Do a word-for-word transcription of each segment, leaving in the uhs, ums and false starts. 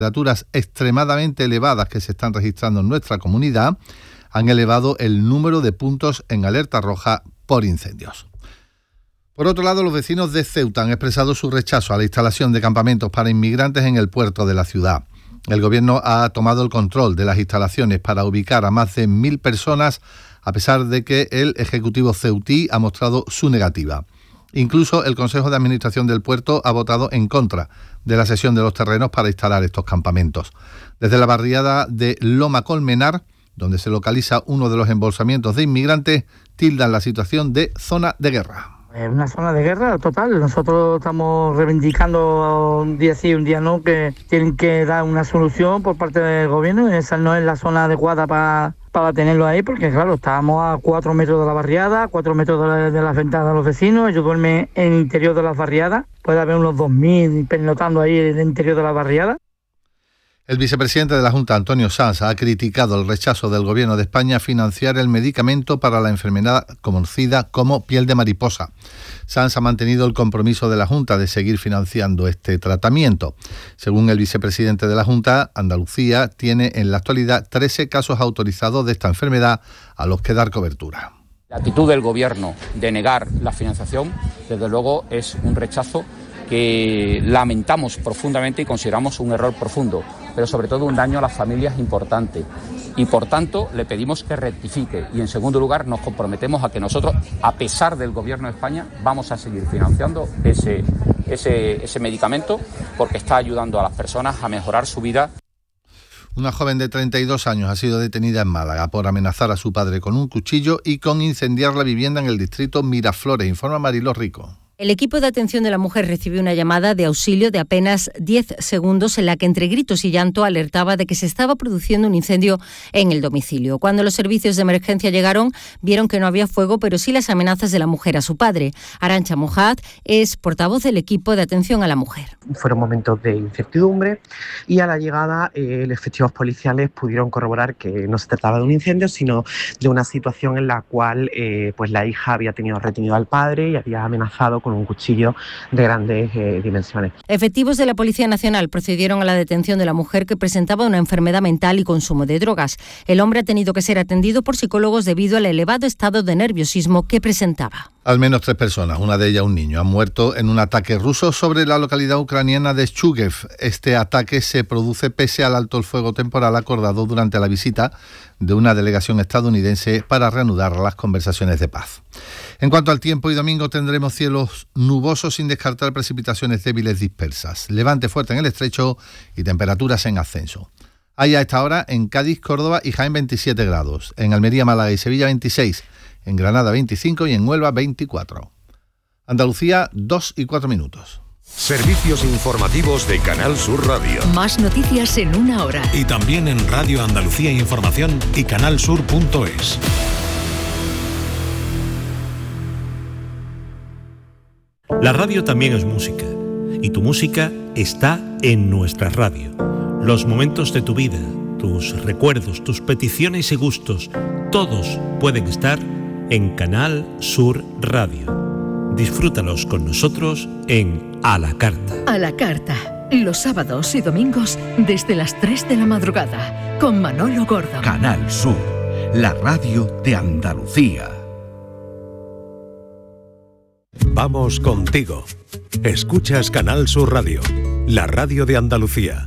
temperaturas extremadamente elevadas que se están registrando en nuestra comunidad han elevado el número de puntos en alerta roja por incendios. Por otro lado, los vecinos de Ceuta han expresado su rechazo a la instalación de campamentos para inmigrantes en el puerto de la ciudad. El gobierno ha tomado el control de las instalaciones para ubicar a más de mil personas, a pesar de que el Ejecutivo ceutí ha mostrado su negativa. Incluso el Consejo de Administración del puerto ha votado en contra de la cesión de los terrenos para instalar estos campamentos. Desde la barriada de Loma Colmenar, donde se localiza uno de los embolsamientos de inmigrantes, tildan la situación de zona de guerra. Es una zona de guerra total. Nosotros estamos reivindicando un día sí, un día no, que tienen que dar una solución por parte del gobierno. Esa no es la zona adecuada para, para tenerlo ahí, porque claro, estábamos a cuatro metros de la barriada, cuatro metros de, la, de las ventanas de los vecinos. Ellos duermen en el interior de las barriadas. Puede haber unos dos mil pernotando ahí en el interior de la barriada. El vicepresidente de la Junta, Antonio Sanz, ha criticado el rechazo del Gobierno de España a financiar el medicamento para la enfermedad conocida como piel de mariposa. Sanz ha mantenido el compromiso de la Junta de seguir financiando este tratamiento. Según el vicepresidente de la Junta, Andalucía tiene en la actualidad trece casos autorizados de esta enfermedad a los que dar cobertura. La actitud del Gobierno de negar la financiación, desde luego, es un rechazo que lamentamos profundamente y consideramos un error profundo, pero sobre todo un daño a las familias importante. Y por tanto le pedimos que rectifique y en segundo lugar nos comprometemos a que nosotros, a pesar del Gobierno de España, vamos a seguir financiando ese, ese, ese medicamento porque está ayudando a las personas a mejorar su vida. Una joven de treinta y dos años ha sido detenida en Málaga por amenazar a su padre con un cuchillo y con incendiar la vivienda en el distrito Miraflores, informa Mariló Rico. El equipo de atención de la mujer recibió una llamada de auxilio de apenas diez segundos en la que entre gritos y llanto alertaba de que se estaba produciendo un incendio en el domicilio. Cuando los servicios de emergencia llegaron, vieron que no había fuego, pero sí las amenazas de la mujer a su padre. Arantxa Mojat es portavoz del equipo de atención a la mujer. Fueron momentos de incertidumbre y a la llegada eh, los efectivos policiales pudieron corroborar que no se trataba de un incendio, sino de una situación en la cual eh, pues la hija había tenido retenido al padre y había amenazado con un cuchillo de grandes eh, dimensiones. Efectivos de la Policía Nacional procedieron a la detención de la mujer que presentaba una enfermedad mental y consumo de drogas. El hombre ha tenido que ser atendido por psicólogos debido al elevado estado de nerviosismo que presentaba. Al menos tres personas, una de ellas un niño, han muerto en un ataque ruso sobre la localidad ucraniana de Chuguev. Este ataque se produce pese al alto el fuego temporal acordado durante la visita de una delegación estadounidense para reanudar las conversaciones de paz. En cuanto al tiempo, hoy domingo tendremos cielos nubosos sin descartar precipitaciones débiles dispersas, levante fuerte en el estrecho y temperaturas en ascenso. Hay a esta hora en Cádiz, Córdoba y Jaén veintisiete grados, en Almería, Málaga y Sevilla veintiséis, en Granada veinticinco y en Huelva veinticuatro. Andalucía, dos y cuatro minutos. Servicios informativos de Canal Sur Radio. Más noticias en una hora. Y también en Radio Andalucía Información y canalsur punto es. La radio también es música. Y tu música está en nuestra radio. Los momentos de tu vida, tus recuerdos, tus peticiones y gustos, todos pueden estar en Canal Sur Radio. Disfrútalos con nosotros en A la Carta. A la Carta, los sábados y domingos desde las tres de la madrugada, con Manolo Gordo. Canal Sur, la radio de Andalucía. Vamos contigo. Escuchas Canal Sur Radio, la radio de Andalucía.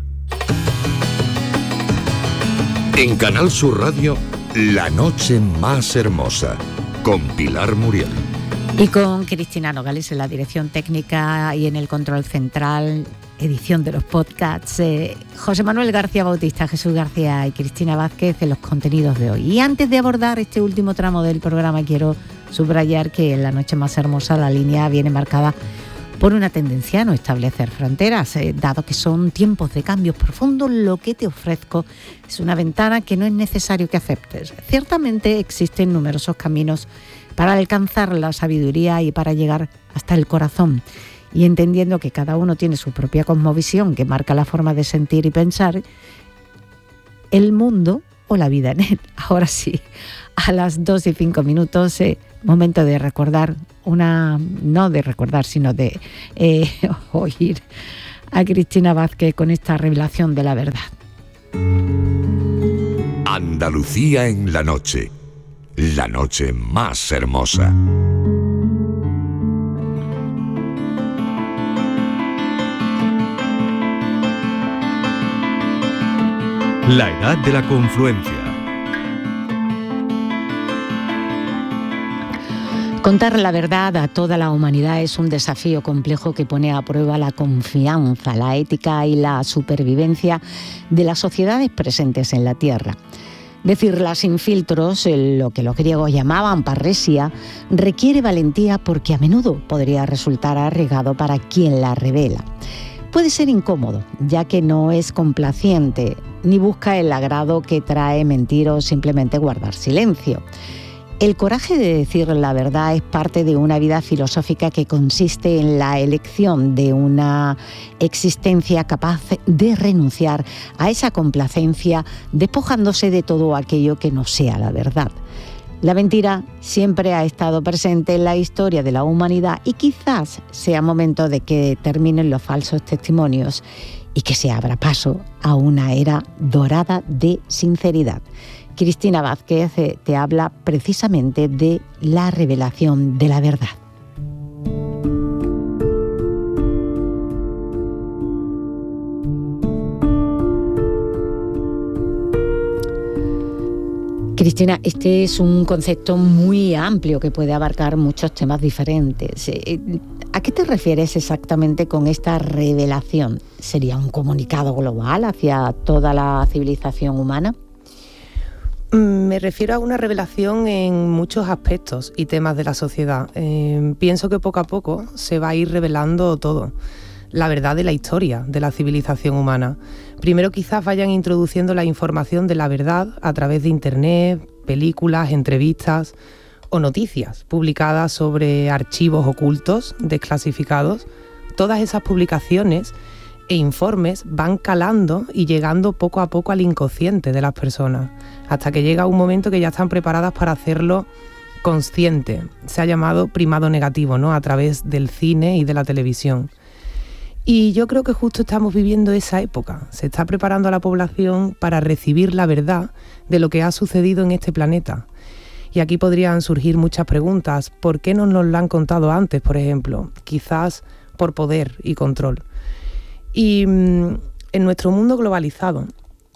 En Canal Sur Radio, La Noche Más Hermosa, con Pilar Muriel. Y con Cristina Nogales en la dirección técnica y en el control central, edición de los podcasts, eh, José Manuel García Bautista, Jesús García y Cristina Vázquez en los contenidos de hoy. Y antes de abordar este último tramo del programa, quiero subrayar que en La Noche Más Hermosa la línea viene marcada por una tendencia a no establecer fronteras, eh, dado que son tiempos de cambios profundos. Lo que te ofrezco es una ventana que no es necesario que aceptes. Ciertamente existen numerosos caminos para alcanzar la sabiduría y para llegar hasta el corazón. Y entendiendo que cada uno tiene su propia cosmovisión que marca la forma de sentir y pensar el mundo o la vida en él. Ahora sí, a las dos y cinco minutos, eh, momento de recordar una, no de recordar, sino de eh, oír a Cristina Vázquez con esta revelación de la verdad. Andalucía en la noche, la noche más hermosa. La edad de la confluencia. Contar la verdad a toda la humanidad es un desafío complejo que pone a prueba la confianza, la ética y la supervivencia de las sociedades presentes en la Tierra. Decirla sin filtros, lo que los griegos llamaban parresia, requiere valentía porque a menudo podría resultar arriesgado para quien la revela. Puede ser incómodo, ya que no es complaciente, ni busca el agrado que trae mentir o simplemente guardar silencio. El coraje de decir la verdad es parte de una vida filosófica que consiste en la elección de una existencia capaz de renunciar a esa complacencia, despojándose de todo aquello que no sea la verdad. La mentira siempre ha estado presente en la historia de la humanidad y quizás sea momento de que terminen los falsos testimonios y que se abra paso a una era dorada de sinceridad. Cristina Vázquez te habla precisamente de la revelación de la verdad. Cristina, este es un concepto muy amplio que puede abarcar muchos temas diferentes. ¿A qué te refieres exactamente con esta revelación? ¿Sería un comunicado global hacia toda la civilización humana? Me refiero a una revelación en muchos aspectos y temas de la sociedad. Eh, pienso que poco a poco se va a ir revelando todo. La verdad de la historia de la civilización humana. Primero quizás vayan introduciendo la información de la verdad a través de internet, películas, entrevistas o noticias publicadas sobre archivos ocultos, desclasificados. Todas esas publicaciones e informes van calando y llegando poco a poco al inconsciente de las personas, hasta que llega un momento que ya están preparadas para hacerlo consciente. Se ha llamado primado negativo, ¿no?, a través del cine y de la televisión. Y yo creo que justo estamos viviendo esa época. Se está preparando a la población para recibir la verdad de lo que ha sucedido en este planeta. Y aquí podrían surgir muchas preguntas. ¿Por qué no nos lo han contado antes, por ejemplo? Quizás por poder y control. Y mmm, en nuestro mundo globalizado,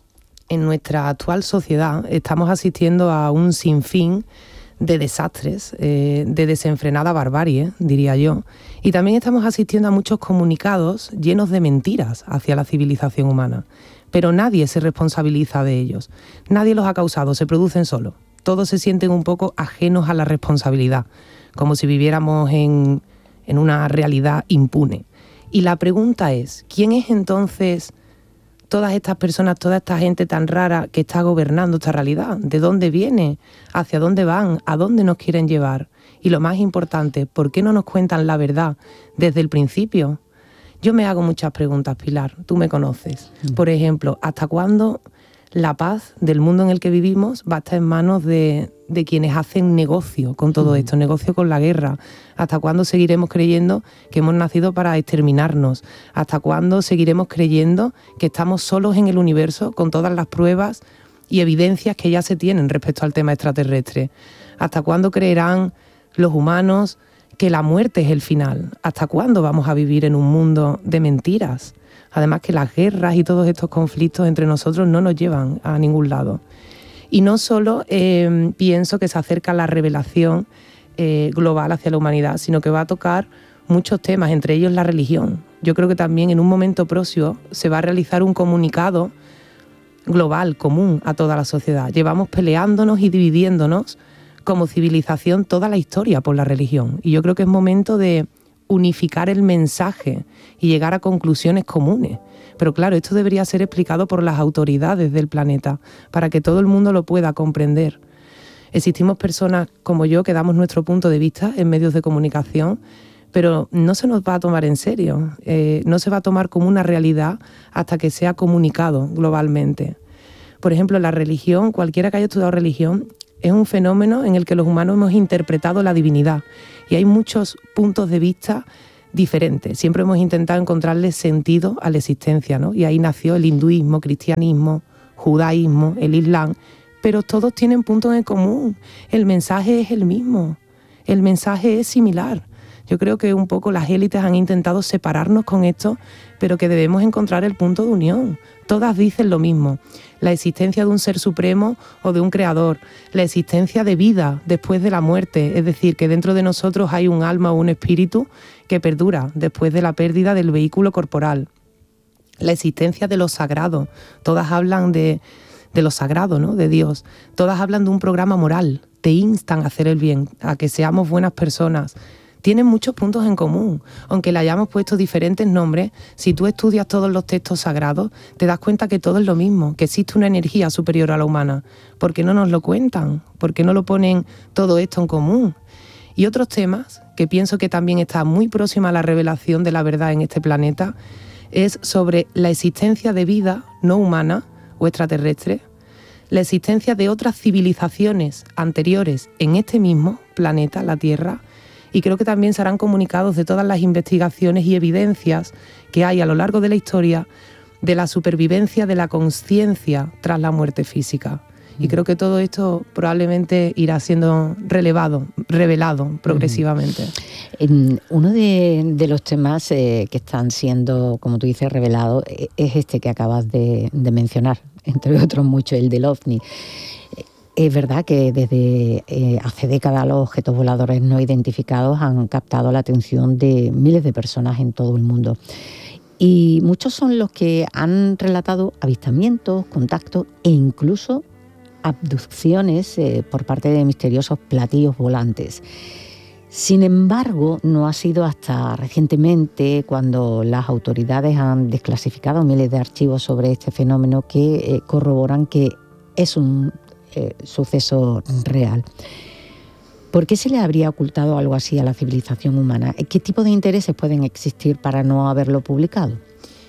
en nuestra actual sociedad, estamos asistiendo a un sinfín de desastres, eh, de desenfrenada barbarie, diría yo. Y también estamos asistiendo a muchos comunicados llenos de mentiras hacia la civilización humana. Pero nadie se responsabiliza de ellos. Nadie los ha causado, se producen solos. Todos se sienten un poco ajenos a la responsabilidad, como si viviéramos en, en una realidad impune. Y la pregunta es, ¿quién es entonces todas estas personas, toda esta gente tan rara que está gobernando esta realidad? ¿De dónde viene? ¿Hacia dónde van? ¿A dónde nos quieren llevar? Y lo más importante, ¿por qué no nos cuentan la verdad desde el principio? Yo me hago muchas preguntas, Pilar, tú me conoces. Por ejemplo, ¿hasta cuándo la paz del mundo en el que vivimos va a estar en manos de, de quienes hacen negocio con todo esto, negocio con la guerra? ¿Hasta cuándo seguiremos creyendo que hemos nacido para exterminarnos? ¿Hasta cuándo seguiremos creyendo que estamos solos en el universo con todas las pruebas y evidencias que ya se tienen respecto al tema extraterrestre? ¿Hasta cuándo creerán los humanos que la muerte es el final? ¿Hasta cuándo vamos a vivir en un mundo de mentiras? Además que las guerras y todos estos conflictos entre nosotros no nos llevan a ningún lado. Y no solo eh, pienso que se acerca la revelación eh, global hacia la humanidad, sino que va a tocar muchos temas, entre ellos la religión. Yo creo que también en un momento próximo se va a realizar un comunicado global, común a toda la sociedad. Llevamos peleándonos y dividiéndonos como civilización toda la historia por la religión. Y yo creo que es momento de unificar el mensaje y llegar a conclusiones comunes. Pero claro, esto debería ser explicado por las autoridades del planeta para que todo el mundo lo pueda comprender. Existimos personas como yo que damos nuestro punto de vista en medios de comunicación, pero no se nos va a tomar en serio, eh, no se va a tomar como una realidad hasta que sea comunicado globalmente. Por ejemplo, la religión, cualquiera que haya estudiado religión, es un fenómeno en el que los humanos hemos interpretado la divinidad y hay muchos puntos de vista diferente. Siempre hemos intentado encontrarle sentido a la existencia, ¿no? Y ahí nació el hinduismo, cristianismo, judaísmo, el islam, pero todos tienen puntos en común. El mensaje es el mismo, el mensaje es similar. Yo creo que un poco las élites han intentado separarnos con esto, pero que debemos encontrar el punto de unión. Todas dicen lo mismo, la existencia de un ser supremo o de un creador, la existencia de vida después de la muerte, es decir, que dentro de nosotros hay un alma o un espíritu que perdura después de la pérdida del vehículo corporal. La existencia de lo sagrado, todas hablan de, de lo sagrado, ¿no? De Dios, todas hablan de un programa moral, te instan a hacer el bien, a que seamos buenas personas. Tienen muchos puntos en común, aunque le hayamos puesto diferentes nombres. Si tú estudias todos los textos sagrados, te das cuenta que todo es lo mismo, que existe una energía superior a la humana. ¿Por qué no nos lo cuentan? ¿Por qué no lo ponen todo esto en común? Y otros temas, que pienso que también está muy próxima a la revelación de la verdad en este planeta, es sobre la existencia de vida no humana o extraterrestre, la existencia de otras civilizaciones anteriores en este mismo planeta, la Tierra, y creo que también serán comunicados de todas las investigaciones y evidencias que hay a lo largo de la historia de la supervivencia de la conciencia tras la muerte física. Y creo que todo esto probablemente irá siendo relevado, revelado progresivamente. Uh-huh. Uno de, de los temas eh, que están siendo, como tú dices, revelados es este que acabas de, de mencionar, entre otros muchos, el del OVNI. Es verdad que desde eh, hace décadas los objetos voladores no identificados han captado la atención de miles de personas en todo el mundo. Y muchos son los que han relatado avistamientos, contactos e incluso abducciones eh, por parte de misteriosos platillos volantes. Sin embargo, no ha sido hasta recientemente, cuando las autoridades han desclasificado miles de archivos sobre este fenómeno, que eh, corroboran que es un Eh, suceso real. ¿Por qué se le habría ocultado algo así a la civilización humana? ¿Qué tipo de intereses pueden existir para no haberlo publicado?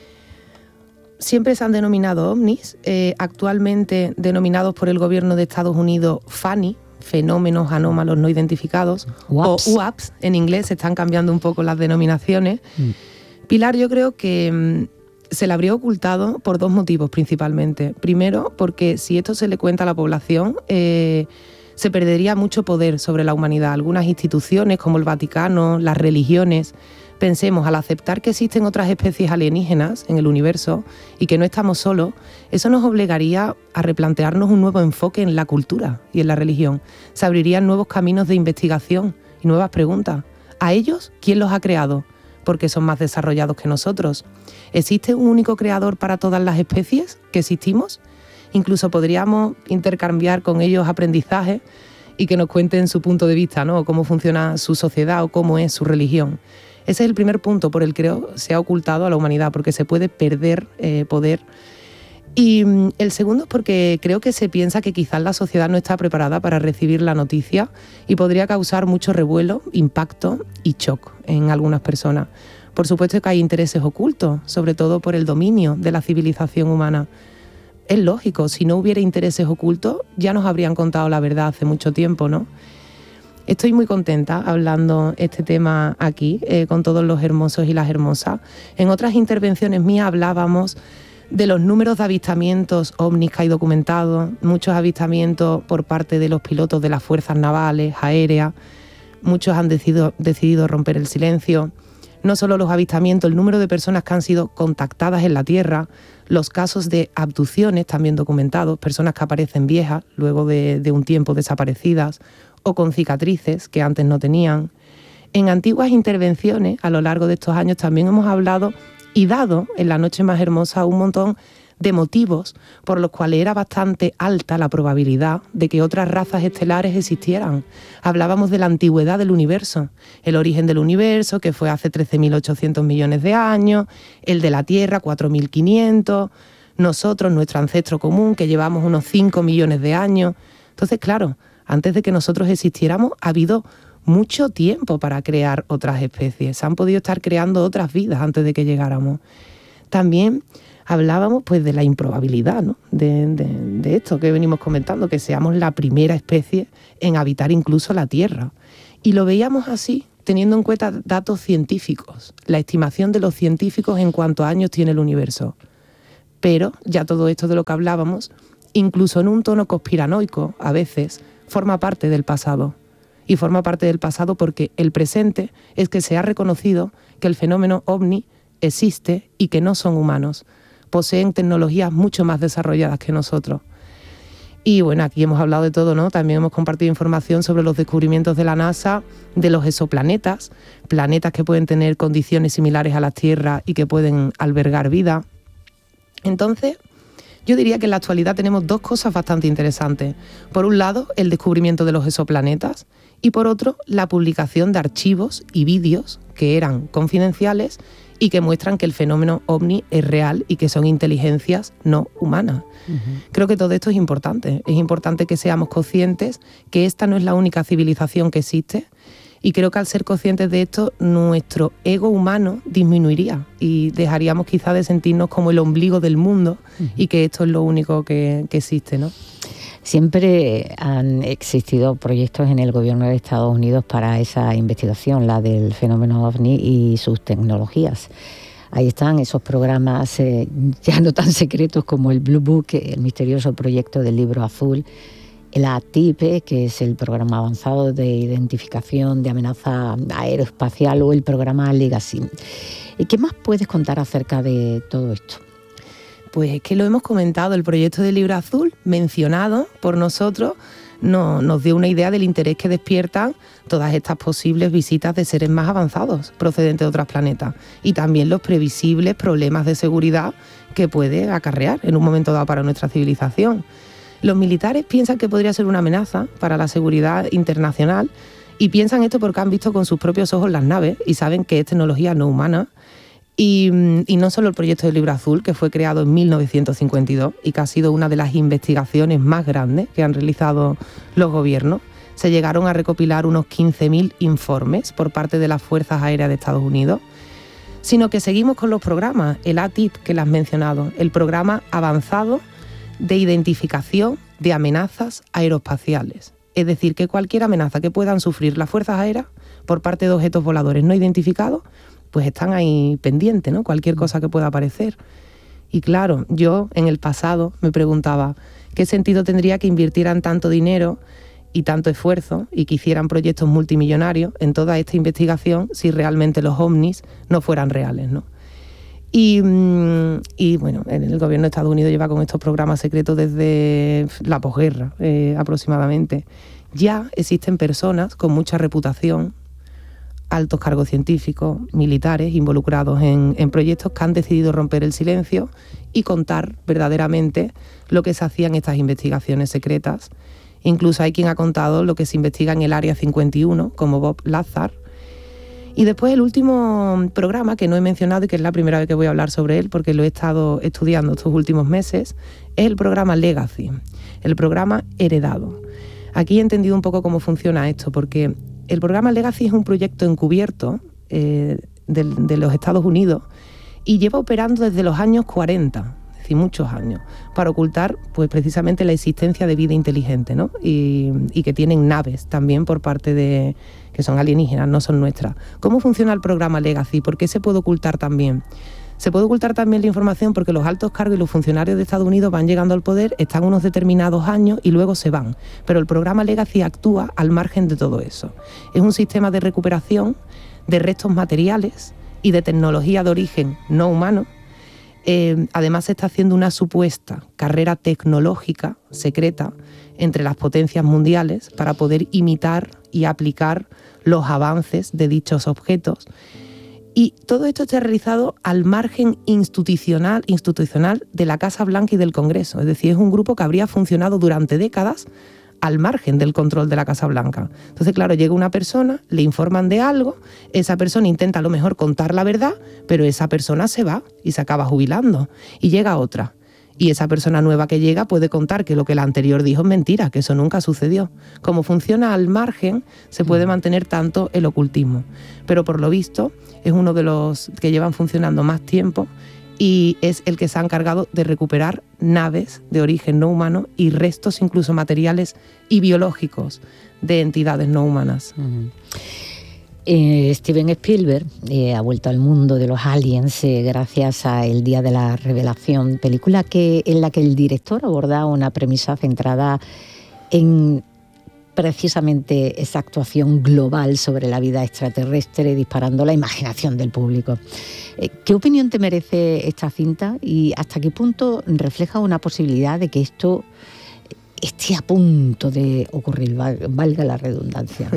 Siempre se han denominado ovnis, eh, actualmente denominados por el gobierno de Estados Unidos F A N I, fenómenos anómalos no identificados, U A P S. O U A P S, en inglés se están cambiando un poco las denominaciones. Mm. Pilar, yo creo que mmm, se le habría ocultado por dos motivos principalmente. Primero, porque si esto se le cuenta a la población, eh, se perdería mucho poder sobre la humanidad. Algunas instituciones como el Vaticano, las religiones, pensemos, al aceptar que existen otras especies alienígenas en el universo y que no estamos solos, eso nos obligaría a replantearnos un nuevo enfoque en la cultura y en la religión. Se abrirían nuevos caminos de investigación y nuevas preguntas. ¿A ellos quién los ha creado? Porque son más desarrollados que nosotros. ¿Existe un único creador para todas las especies que existimos? Incluso podríamos intercambiar con ellos aprendizajes y que nos cuenten su punto de vista, ¿no? Cómo funciona su sociedad o cómo es su religión. Ese es el primer punto por el que creo se ha ocultado a la humanidad, porque se puede perder eh, poder. Y mm, el segundo es porque creo que se piensa que quizás la sociedad no está preparada para recibir la noticia y podría causar mucho revuelo, impacto y shock en algunas personas. Por supuesto que hay intereses ocultos, sobre todo por el dominio de la civilización humana. Es lógico, si no hubiera intereses ocultos, ya nos habrían contado la verdad hace mucho tiempo, ¿no? Estoy muy contenta hablando este tema aquí, eh, con todos los hermosos y las hermosas. En otras intervenciones mías hablábamos de los números de avistamientos ovnis que hay documentados, muchos avistamientos por parte de los pilotos de las fuerzas navales, aéreas, muchos han decidido, decidido romper el silencio. No solo los avistamientos, el número de personas que han sido contactadas en la Tierra, los casos de abducciones también documentados, personas que aparecen viejas, luego de, de un tiempo desaparecidas, o con cicatrices que antes no tenían. En antiguas intervenciones, a lo largo de estos años, también hemos hablado y dado en la noche más hermosa un montón de motivos por los cuales era bastante alta la probabilidad de que otras razas estelares existieran. Hablábamos de la antigüedad del universo, el origen del universo, que fue hace trece mil ochocientos millones de años, el de la Tierra, cuatro mil quinientos, nosotros, nuestro ancestro común, que llevamos unos cinco millones de años. Entonces, claro, antes de que nosotros existiéramos, ha habido mucho tiempo para crear otras especies. Se han podido estar creando otras vidas antes de que llegáramos. También hablábamos pues de la improbabilidad, ¿no? de, de, de esto que venimos comentando, que seamos la primera especie en habitar incluso la Tierra. Y lo veíamos así teniendo en cuenta datos científicos, la estimación de los científicos en cuántos años tiene el universo. Pero ya todo esto de lo que hablábamos, incluso en un tono conspiranoico, a veces, forma parte del pasado. Y forma parte del pasado porque el presente es que se ha reconocido que el fenómeno ovni existe y que no son humanos. Poseen tecnologías mucho más desarrolladas que nosotros. Y bueno, aquí hemos hablado de todo, ¿no? También hemos compartido información sobre los descubrimientos de la NASA, de los exoplanetas, planetas que pueden tener condiciones similares a la Tierra y que pueden albergar vida. Entonces, yo diría que en la actualidad tenemos dos cosas bastante interesantes. Por un lado, el descubrimiento de los exoplanetas y por otro, la publicación de archivos y vídeos que eran confidenciales y que muestran que el fenómeno ovni es real y que son inteligencias no humanas. Uh-huh. Creo que todo esto es importante. Es importante que seamos conscientes que esta no es la única civilización que existe y creo que al ser conscientes de esto, nuestro ego humano disminuiría y dejaríamos quizá de sentirnos como el ombligo del mundo uh-huh. y que esto es lo único que, que existe, ¿no? Siempre han existido proyectos en el gobierno de Estados Unidos para esa investigación, la del fenómeno ovni y sus tecnologías. Ahí están esos programas eh, ya no tan secretos como el Blue Book, el misterioso proyecto del libro azul, el A T I P, que es el programa avanzado de identificación de amenaza aeroespacial, o el programa Legacy. ¿Qué más puedes contar acerca de todo esto? Pues es que lo hemos comentado, el proyecto del libro azul, mencionado por nosotros, no, nos dio una idea del interés que despiertan todas estas posibles visitas de seres más avanzados procedentes de otros planetas y también los previsibles problemas de seguridad que puede acarrear en un momento dado para nuestra civilización. Los militares piensan que podría ser una amenaza para la seguridad internacional y piensan esto porque han visto con sus propios ojos las naves y saben que es tecnología no humana. Y, y no solo el proyecto del libro azul, que fue creado en mil novecientos cincuenta y dos y que ha sido una de las investigaciones más grandes que han realizado los gobiernos. Se llegaron a recopilar unos quince mil informes por parte de las Fuerzas Aéreas de Estados Unidos, sino que seguimos con los programas, el A T I P que le has mencionado, el programa avanzado de identificación de amenazas aeroespaciales. Es decir, que cualquier amenaza que puedan sufrir las Fuerzas Aéreas por parte de objetos voladores no identificados, pues están ahí pendientes, ¿no? Cualquier cosa que pueda aparecer. Y claro, yo en el pasado me preguntaba qué sentido tendría que invirtieran tanto dinero y tanto esfuerzo y que hicieran proyectos multimillonarios en toda esta investigación si realmente los ovnis no fueran reales, ¿no? Y, y bueno, el gobierno de Estados Unidos lleva con estos programas secretos desde la posguerra eh, aproximadamente. Ya existen personas con mucha reputación, altos cargos científicos, militares involucrados en, en proyectos que han decidido romper el silencio y contar verdaderamente lo que se hacía en estas investigaciones secretas. Incluso hay quien ha contado lo que se investiga en el Área cincuenta y uno, como Bob Lazar. Y después el último programa que no he mencionado y que es la primera vez que voy a hablar sobre él porque lo he estado estudiando estos últimos meses, es el programa Legacy, el programa heredado. Aquí he entendido un poco cómo funciona esto, porque el programa Legacy es un proyecto encubierto eh, de, de los Estados Unidos y lleva operando desde los años cuarenta, es decir, muchos años, para ocultar pues, precisamente la existencia de vida inteligente, ¿no? y, y que tienen naves también por parte de, que son alienígenas, no son nuestras. ¿Cómo funciona el programa Legacy? ¿Por qué se puede ocultar también? Se puede ocultar también la información porque los altos cargos y los funcionarios de Estados Unidos van llegando al poder, están unos determinados años y luego se van. Pero el programa Legacy actúa al margen de todo eso. Es un sistema de recuperación de restos materiales y de tecnología de origen no humano. Eh, además se está haciendo una supuesta carrera tecnológica secreta entre las potencias mundiales para poder imitar y aplicar los avances de dichos objetos. Y todo esto está realizado al margen institucional, institucional de la Casa Blanca y del Congreso. Es decir, es un grupo que habría funcionado durante décadas al margen del control de la Casa Blanca. Entonces, claro, llega una persona, le informan de algo, esa persona intenta a lo mejor contar la verdad, pero esa persona se va y se acaba jubilando. Y llega otra. Y esa persona nueva que llega puede contar que lo que la anterior dijo es mentira, que eso nunca sucedió. Como funciona al margen, se puede mantener tanto el ocultismo. Pero por lo visto es uno de los que llevan funcionando más tiempo y es el que se ha encargado de recuperar naves de origen no humano y restos incluso materiales y biológicos de entidades no humanas. Uh-huh. Eh, Steven Spielberg eh, ha vuelto al mundo de los aliens eh, gracias a El Día de la Revelación, película que, en la que el director aborda una premisa centrada en precisamente esa actuación global sobre la vida extraterrestre, disparando la imaginación del público. ¿Qué opinión te merece esta cinta y hasta qué punto refleja una posibilidad de que esto esté a punto de ocurrir, valga la redundancia?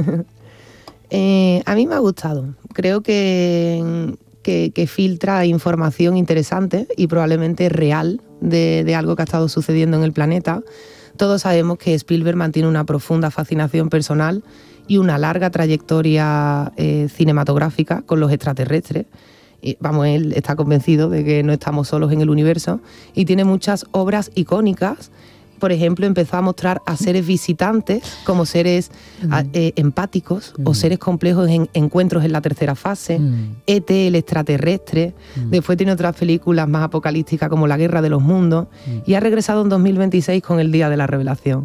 eh, a mí me ha gustado. Creo que, que, que filtra información interesante y probablemente real de, de algo que ha estado sucediendo en el planeta. Todos sabemos que Spielberg mantiene una profunda fascinación personal y una larga trayectoria eh, cinematográfica con los extraterrestres. Y, vamos, él está convencido de que no estamos solos en el universo y tiene muchas obras icónicas. Por ejemplo, empezó a mostrar a seres visitantes como seres mm. a, eh, empáticos mm. o seres complejos en encuentros en la tercera fase, mm. E T, el extraterrestre. Mm. Después tiene otras películas más apocalípticas como La Guerra de los Mundos mm. y ha regresado en dos mil veintiséis con El Día de la Revelación.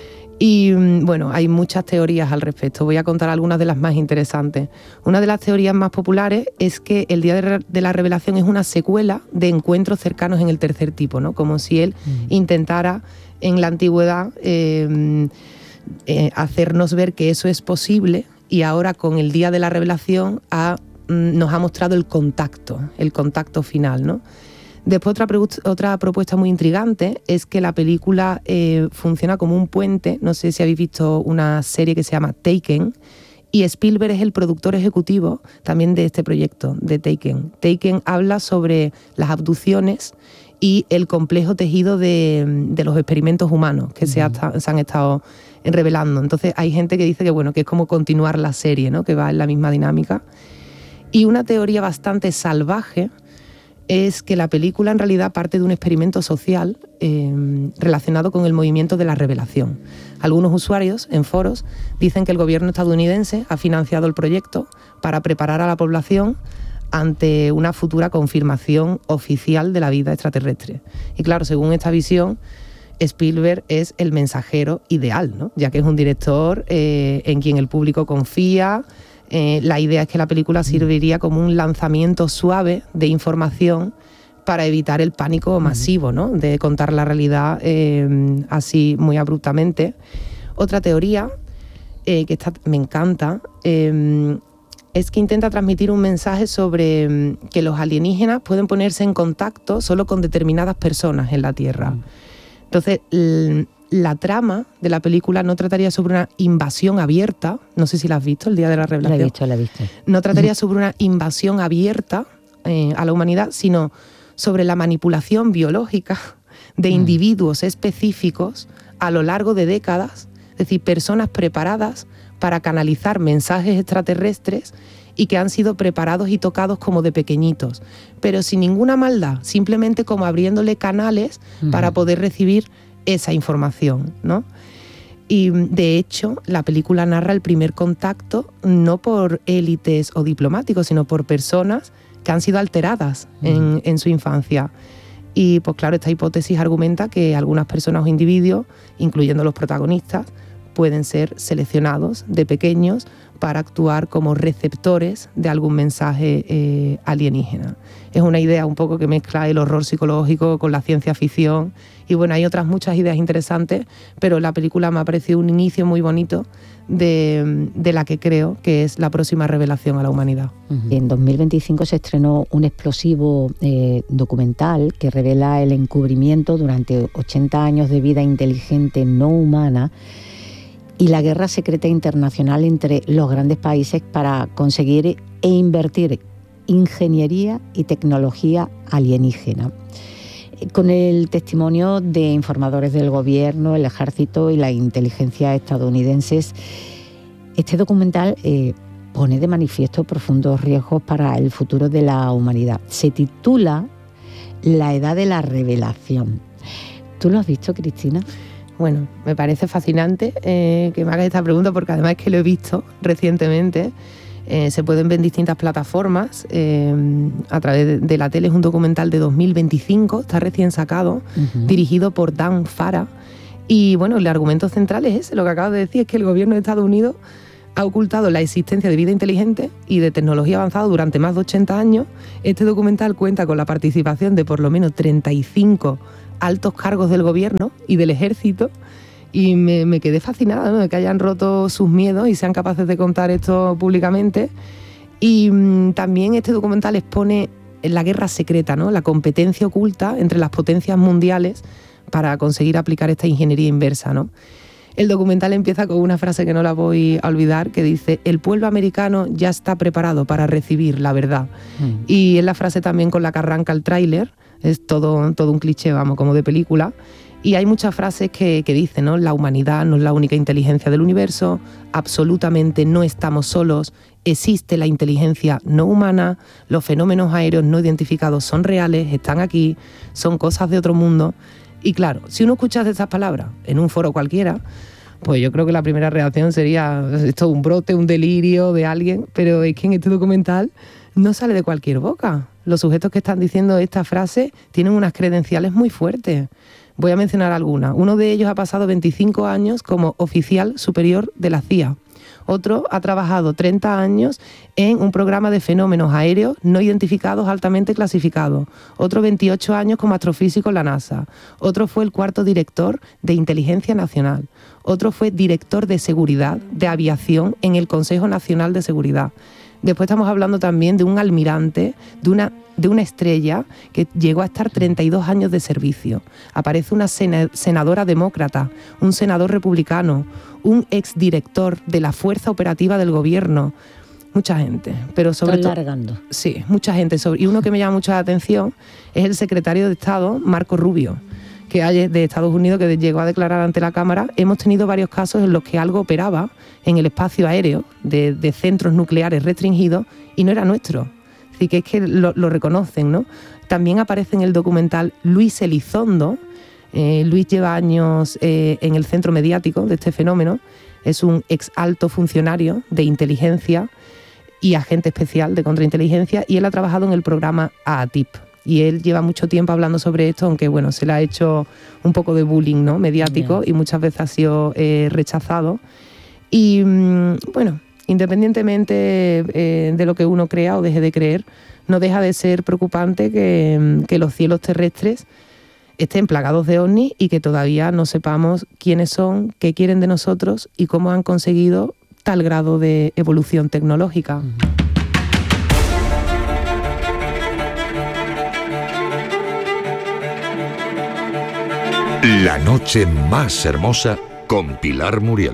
Y bueno, hay muchas teorías al respecto. Voy a contar algunas de las más interesantes. Una de las teorías más populares es que El Día de la Revelación es una secuela de encuentros cercanos en el tercer tipo, ¿no? Como si él mm. intentara en la antigüedad eh, eh, hacernos ver que eso es posible y ahora con El Día de la Revelación ha, mm, nos ha mostrado el contacto, el contacto final, ¿no? Después otra, otra propuesta muy intrigante es que la película eh, funciona como un puente. No sé si habéis visto una serie que se llama Taken y Spielberg es el productor ejecutivo también de este proyecto, de Taken. Taken habla sobre las abducciones y el complejo tejido de, de los experimentos humanos que uh-huh. se, ha, se han estado revelando. Entonces hay gente que dice que, bueno, que es como continuar la serie, ¿no? Que va en la misma dinámica. Y una teoría bastante salvaje es que la película en realidad parte de un experimento social eh, relacionado con el movimiento de la revelación. Algunos usuarios en foros dicen que el gobierno estadounidense ha financiado el proyecto para preparar a la población ante una futura confirmación oficial de la vida extraterrestre. Y claro, según esta visión, Spielberg es el mensajero ideal, ¿no? Ya que es un director eh, en quien el público confía. Eh, la idea es que la película serviría como un lanzamiento suave de información para evitar el pánico masivo, ¿no? De contar la realidad eh, así muy abruptamente. Otra teoría eh, que esta me encanta eh, es que intenta transmitir un mensaje sobre eh, que los alienígenas pueden ponerse en contacto solo con determinadas personas en la Tierra. Entonces, l- la trama de la película no trataría sobre una invasión abierta, no sé si la has visto, El Día de la Revelación. La he visto, la he visto. No trataría sobre una invasión abierta eh, a la humanidad, sino sobre la manipulación biológica de individuos específicos a lo largo de décadas, es decir, personas preparadas para canalizar mensajes extraterrestres y que han sido preparados y tocados como de pequeñitos, pero sin ninguna maldad, simplemente como abriéndole canales uh-huh. para poder recibir esa información, ¿no? Y de hecho, la película narra el primer contacto no por élites o diplomáticos, sino por personas que han sido alteradas uh-huh. en, en su infancia. Y pues claro, esta hipótesis argumenta que algunas personas o individuos, incluyendo los protagonistas, pueden ser seleccionados de pequeños para actuar como receptores de algún mensaje eh, alienígena. Es una idea un poco que mezcla el horror psicológico con la ciencia ficción y bueno, hay otras muchas ideas interesantes, pero la película me ha parecido un inicio muy bonito de, de la que creo que es la próxima revelación a la humanidad. Uh-huh. En dos mil veinticinco se estrenó un explosivo eh, documental que revela el encubrimiento durante ochenta años de vida inteligente no humana y la guerra secreta internacional entre los grandes países para conseguir e invertir ingeniería y tecnología alienígena. Con el testimonio de informadores del gobierno, el ejército y la inteligencia estadounidenses, este documental eh, pone de manifiesto profundos riesgos para el futuro de la humanidad. Se titula La Edad de la Revelación. ¿Tú lo has visto, Cristina? Bueno, me parece fascinante eh, que me hagas esta pregunta porque además es que lo he visto recientemente. Eh, se pueden ver en distintas plataformas eh, a través de, de la tele. Es un documental de dos mil veinticinco, está recién sacado, uh-huh. dirigido por Dan Farah. Y bueno, el argumento central es ese, lo que acabo de decir, es que el gobierno de Estados Unidos ha ocultado la existencia de vida inteligente y de tecnología avanzada durante más de ochenta años. Este documental cuenta con la participación de por lo menos treinta y cinco altos cargos del gobierno y del ejército, y me, me quedé fascinada, ¿no?, de que hayan roto sus miedos y sean capaces de contar esto públicamente. Y mmm, también este documental expone la guerra secreta, ¿no?, la competencia oculta entre las potencias mundiales para conseguir aplicar esta ingeniería inversa, ¿no? El documental empieza con una frase que no la voy a olvidar, que dice: el pueblo americano ya está preparado para recibir la verdad. Mm. Y es la frase también con la que arranca el tráiler. Es todo, todo un cliché, vamos, como de película. Y hay muchas frases que, que dicen, ¿no? La humanidad no es la única inteligencia del universo, absolutamente no estamos solos, existe la inteligencia no humana, los fenómenos aéreos no identificados son reales, están aquí, son cosas de otro mundo. Y claro, si uno escucha estas palabras en un foro cualquiera, pues yo creo que la primera reacción sería esto, un brote, un delirio de alguien, pero es que en este documental no sale de cualquier boca. Los sujetos que están diciendo esta frase tienen unas credenciales muy fuertes. Voy a mencionar algunas. Uno de ellos ha pasado veinticinco años como oficial superior de la C I A. Otro ha trabajado treinta años en un programa de fenómenos aéreos no identificados altamente clasificados. Otro veintiocho años como astrofísico en la NASA. Otro fue el cuarto director de Inteligencia Nacional. Otro fue director de Seguridad de Aviación en el Consejo Nacional de Seguridad. Después estamos hablando también de un almirante, de una, de una estrella que llegó a estar treinta y dos años de servicio. Aparece una sena, senadora demócrata, un senador republicano, un exdirector de la Fuerza Operativa del Gobierno. Mucha gente, pero sobre todo... largando. Sí, mucha gente. Sobre, y uno que me llama mucho la atención es el secretario de Estado, Marco Rubio, que hay de Estados Unidos, que llegó a declarar ante la Cámara. Hemos tenido varios casos en los que algo operaba en el espacio aéreo de, de centros nucleares restringidos y no era nuestro. Así que es que lo, lo reconocen, ¿no? También aparece en el documental Luis Elizondo. Eh, Luis lleva años eh, en el centro mediático de este fenómeno. Es un ex alto funcionario de inteligencia y agente especial de contrainteligencia, y él ha trabajado en el programa A A T I P. Y él lleva mucho tiempo hablando sobre esto, aunque bueno, se le ha hecho un poco de bullying, ¿no?, mediático, yeah. y muchas veces ha sido eh, rechazado. Y mmm, bueno, independientemente eh, de lo que uno crea o deje de creer, no deja de ser preocupante que, que los cielos terrestres estén plagados de ovnis y que todavía no sepamos quiénes son, qué quieren de nosotros y cómo han conseguido tal grado de evolución tecnológica. Uh-huh. La noche más hermosa con Pilar Muriel.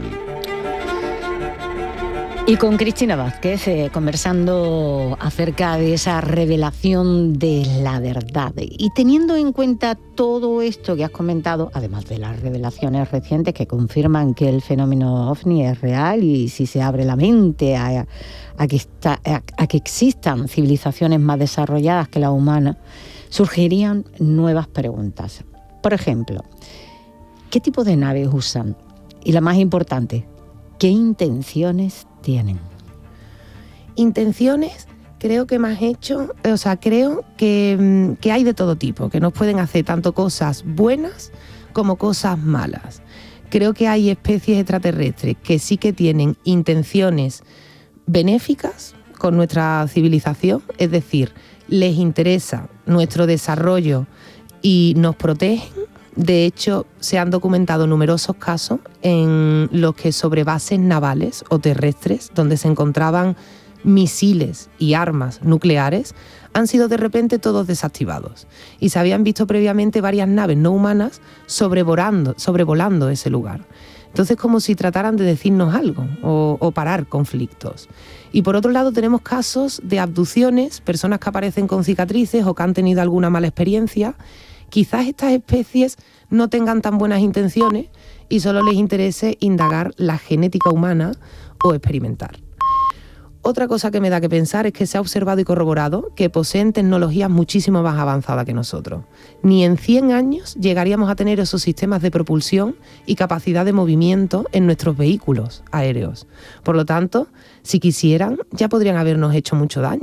Y con Cristina Vázquez, eh, conversando acerca de esa revelación de la verdad. Y teniendo en cuenta todo esto que has comentado, además de las revelaciones recientes que confirman que el fenómeno ovni es real, y si se abre la mente a, a, que, está, a, a que existan civilizaciones más desarrolladas que la humana, surgirían nuevas preguntas. Por ejemplo, ¿qué tipo de naves usan? Y la más importante, ¿qué intenciones tienen? Intenciones, creo que más hecho, o sea, creo que, que hay de todo tipo, que nos pueden hacer tanto cosas buenas como cosas malas. Creo que hay especies extraterrestres que sí que tienen intenciones benéficas con nuestra civilización, es decir, les interesa nuestro desarrollo y nos protegen. De hecho, se han documentado numerosos casos en los que sobre bases navales o terrestres, donde se encontraban misiles y armas nucleares, han sido de repente todos desactivados. Y se habían visto previamente varias naves no humanas sobrevolando, sobrevolando ese lugar. Entonces, como si trataran de decirnos algo o, o parar conflictos. Y por otro lado tenemos casos de abducciones, personas que aparecen con cicatrices o que han tenido alguna mala experiencia. Quizás estas especies no tengan tan buenas intenciones y solo les interese indagar la genética humana o experimentar. Otra cosa que me da que pensar es que se ha observado y corroborado que poseen tecnologías muchísimo más avanzadas que nosotros. Ni en cien años llegaríamos a tener esos sistemas de propulsión y capacidad de movimiento en nuestros vehículos aéreos. Por lo tanto, si quisieran, ya podrían habernos hecho mucho daño.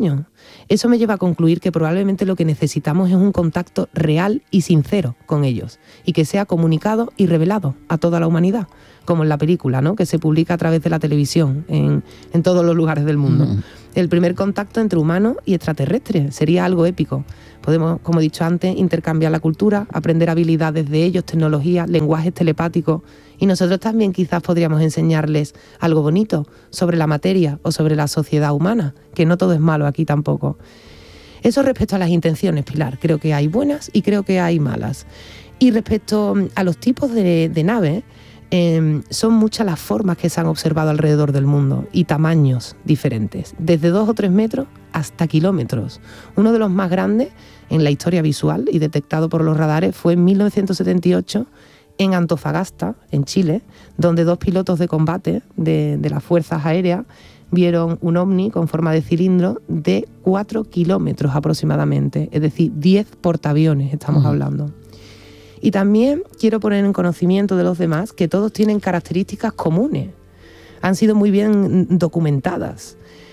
Eso me lleva a concluir que probablemente lo que necesitamos es un contacto real y sincero con ellos, y que sea comunicado y revelado a toda la humanidad, como en la película, ¿no?, que se publica a través de la televisión en, en todos los lugares del mundo. Mm. El primer contacto entre humano y extraterrestre sería algo épico. Podemos, como he dicho antes, intercambiar la cultura, aprender habilidades de ellos, tecnología, lenguajes telepáticos, y nosotros también quizás podríamos enseñarles algo bonito sobre la materia o sobre la sociedad humana, que no todo es malo aquí tampoco. Eso respecto a las intenciones, Pilar. Creo que hay buenas y creo que hay malas. Y respecto a los tipos de, de naves, Eh, son muchas las formas que se han observado alrededor del mundo y tamaños diferentes, desde dos o tres metros hasta kilómetros. Uno de los más grandes en la historia visual y detectado por los radares fue en mil novecientos setenta y ocho en Antofagasta, en Chile, donde dos pilotos de combate de, de las fuerzas aéreas vieron un ovni con forma de cilindro de cuatro kilómetros aproximadamente, es decir, diez portaaviones estamos uh-huh. hablando. Y también quiero poner en conocimiento de los demás que todos tienen características comunes. Han sido muy bien documentadas.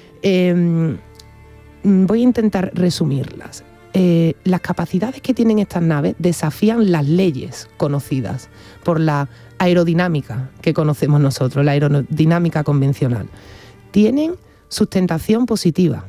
Eh, voy a intentar resumirlas. Eh, las capacidades que tienen estas naves desafían las leyes conocidas por la aerodinámica que conocemos nosotros, la aerodinámica convencional. Tienen sustentación positiva,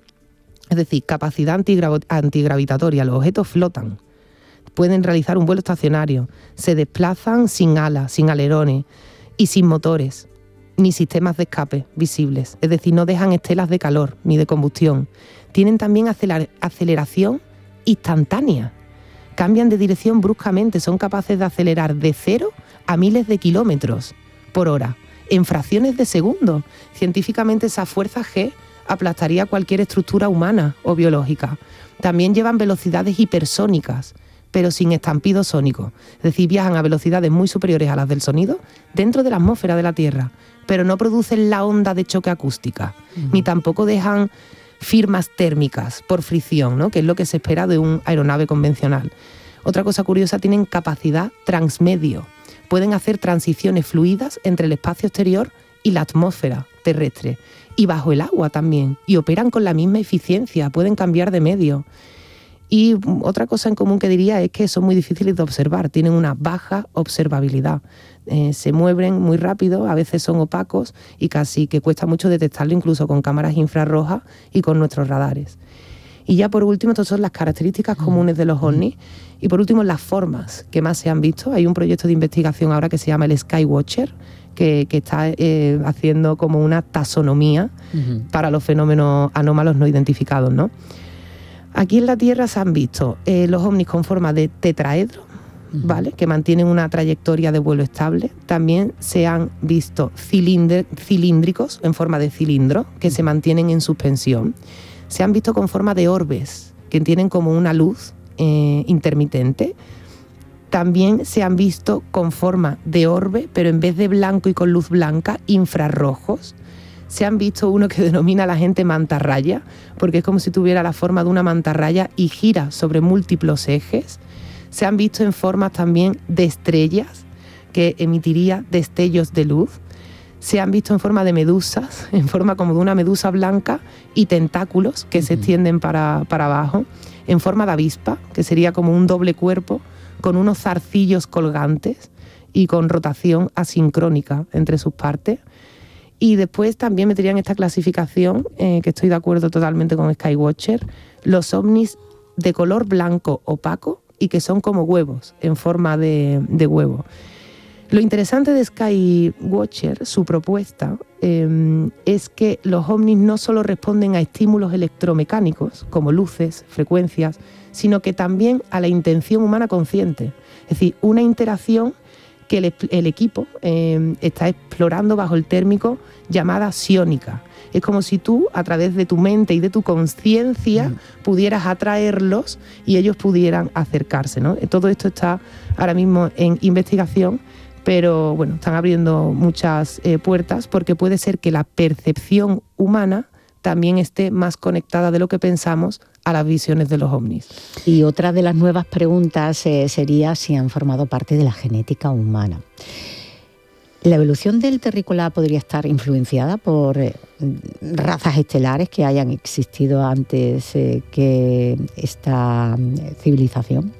es decir, capacidad antigra- antigravitatoria. Los objetos flotan. Pueden realizar un vuelo estacionario, se desplazan sin alas, sin alerones y sin motores, ni sistemas de escape visibles, es decir, no dejan estelas de calor ni de combustión. Tienen también aceler- aceleración instantánea, cambian de dirección bruscamente, son capaces de acelerar de cero a miles de kilómetros por hora, en fracciones de segundo. Científicamente esa fuerza G aplastaría cualquier estructura humana o biológica. También llevan velocidades hipersónicas, pero sin estampido sónico. Es decir, viajan a velocidades muy superiores a las del sonido dentro de la atmósfera de la Tierra, pero no producen la onda de choque acústica, uh-huh. ni tampoco dejan firmas térmicas por fricción, ¿no?, que es lo que se espera de un aeronave convencional. Otra cosa curiosa, tienen capacidad transmedio. Pueden hacer transiciones fluidas entre el espacio exterior y la atmósfera terrestre, y bajo el agua también, y operan con la misma eficiencia, pueden cambiar de medio. Y otra cosa en común que diría es que son muy difíciles de observar, tienen una baja observabilidad. Eh, se mueven muy rápido, a veces son opacos y casi que cuesta mucho detectarlo incluso con cámaras infrarrojas y con nuestros radares. Y ya por último, estas son las características comunes de los ovnis. Y por último, las formas que más se han visto. Hay un proyecto de investigación ahora que se llama el Skywatcher, que, que está eh, haciendo como una taxonomía uh-huh. para los fenómenos anómalos no identificados, ¿no? Aquí en la Tierra se han visto eh, los ovnis con forma de tetraedro, uh-huh. ¿vale?, que mantienen una trayectoria de vuelo estable. También se han visto cilindr- cilíndricos en forma de cilindro, que uh-huh. se mantienen en suspensión. Se han visto con forma de orbes, que tienen como una luz eh, intermitente. También se han visto con forma de orbe, pero en vez de blanco y con luz blanca, infrarrojos. Se han visto uno que denomina la gente mantarraya, porque es como si tuviera la forma de una mantarraya y gira sobre múltiples ejes. Se han visto en formas también de estrellas, que emitiría destellos de luz. Se han visto en forma de medusas, en forma como de una medusa blanca, y tentáculos que uh-huh. se extienden para, para abajo, en forma de avispa, que sería como un doble cuerpo, con unos zarcillos colgantes y con rotación asincrónica entre sus partes. Y después también metería en esta clasificación, eh, que estoy de acuerdo totalmente con Skywatcher, los ovnis de color blanco opaco y que son como huevos, en forma de, de huevo. Lo interesante de Skywatcher, su propuesta, eh, es que los ovnis no solo responden a estímulos electromecánicos, como luces, frecuencias, sino que también a la intención humana consciente. Es decir, una interacción que el, el equipo eh, está explorando bajo el térmico llamada psiónica. Es como si tú, a través de tu mente y de tu conciencia, mm. pudieras atraerlos y ellos pudieran acercarse, ¿no? Todo esto está ahora mismo en investigación, pero bueno, están abriendo muchas eh, puertas, porque puede ser que la percepción humana también esté más conectada de lo que pensamos a las visiones de los ovnis. Y otra de las nuevas preguntas eh, sería si han formado parte de la genética humana. ¿La evolución del terrícola podría estar influenciada por eh, razas estelares que hayan existido antes eh, que esta eh, civilización?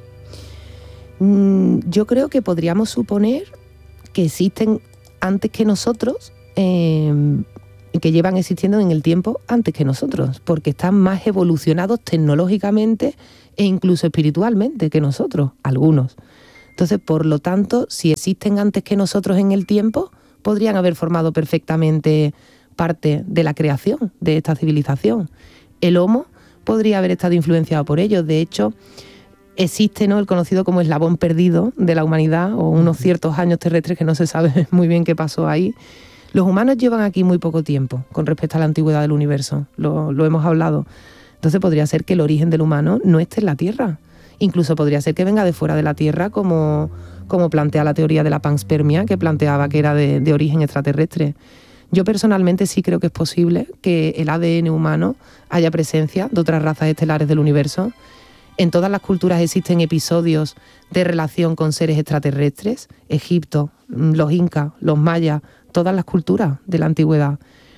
Mm, yo creo que podríamos suponer que existen antes que nosotros, eh, que llevan existiendo en el tiempo antes que nosotros, porque están más evolucionados tecnológicamente e incluso espiritualmente que nosotros, algunos. Entonces, por lo tanto, si existen antes que nosotros en el tiempo, podrían haber formado perfectamente parte de la creación de esta civilización. El Homo podría haber estado influenciado por ellos. De hecho, existe, ¿no?, el conocido como eslabón perdido de la humanidad, o unos ciertos años terrestres que no se sabe muy bien qué pasó ahí. Los humanos llevan aquí muy poco tiempo con respecto a la antigüedad del universo, lo, lo hemos hablado. Entonces podría ser que el origen del humano no esté en la Tierra. Incluso podría ser que venga de fuera de la Tierra, como, como plantea la teoría de la panspermia, que planteaba que era de, de origen extraterrestre. Yo personalmente sí creo que es posible que el A D N humano haya presencia de otras razas estelares del universo. En todas las culturas existen episodios de relación con seres extraterrestres. Egipto, los incas, los mayas, todas las culturas de la antigüedad.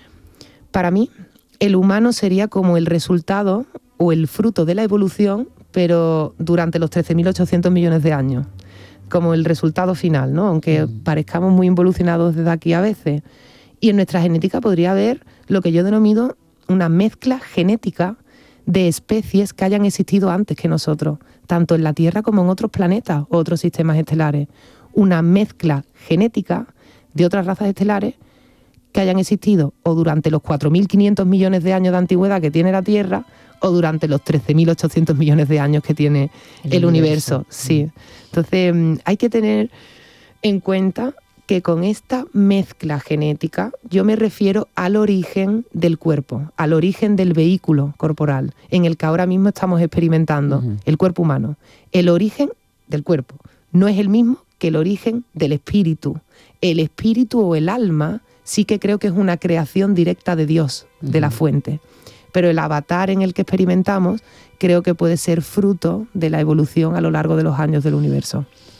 Para mí, el humano sería como el resultado o el fruto de la evolución, pero durante los trece mil ochocientos millones de años, como el resultado final, ¿no? Aunque mm. parezcamos muy involucionados desde aquí a veces. Y en nuestra genética podría haber lo que yo denomino una mezcla genética de especies que hayan existido antes que nosotros, tanto en la Tierra como en otros planetas o otros sistemas estelares. Una mezcla genética de otras razas estelares que hayan existido o durante los cuatro mil quinientos millones de años de antigüedad que tiene la Tierra, o durante los trece mil ochocientos millones de años que tiene el, el universo. universo. Sí. Entonces, hay que tener en cuenta que con esta mezcla genética yo me refiero al origen del cuerpo, al origen del vehículo corporal en el que ahora mismo estamos experimentando, uh-huh. el cuerpo humano. El origen del cuerpo no es el mismo que el origen del espíritu. El espíritu o el alma sí que creo que es una creación directa de Dios, uh-huh. de la fuente. Pero el avatar en el que experimentamos creo que puede ser fruto de la evolución a lo largo de los años del universo.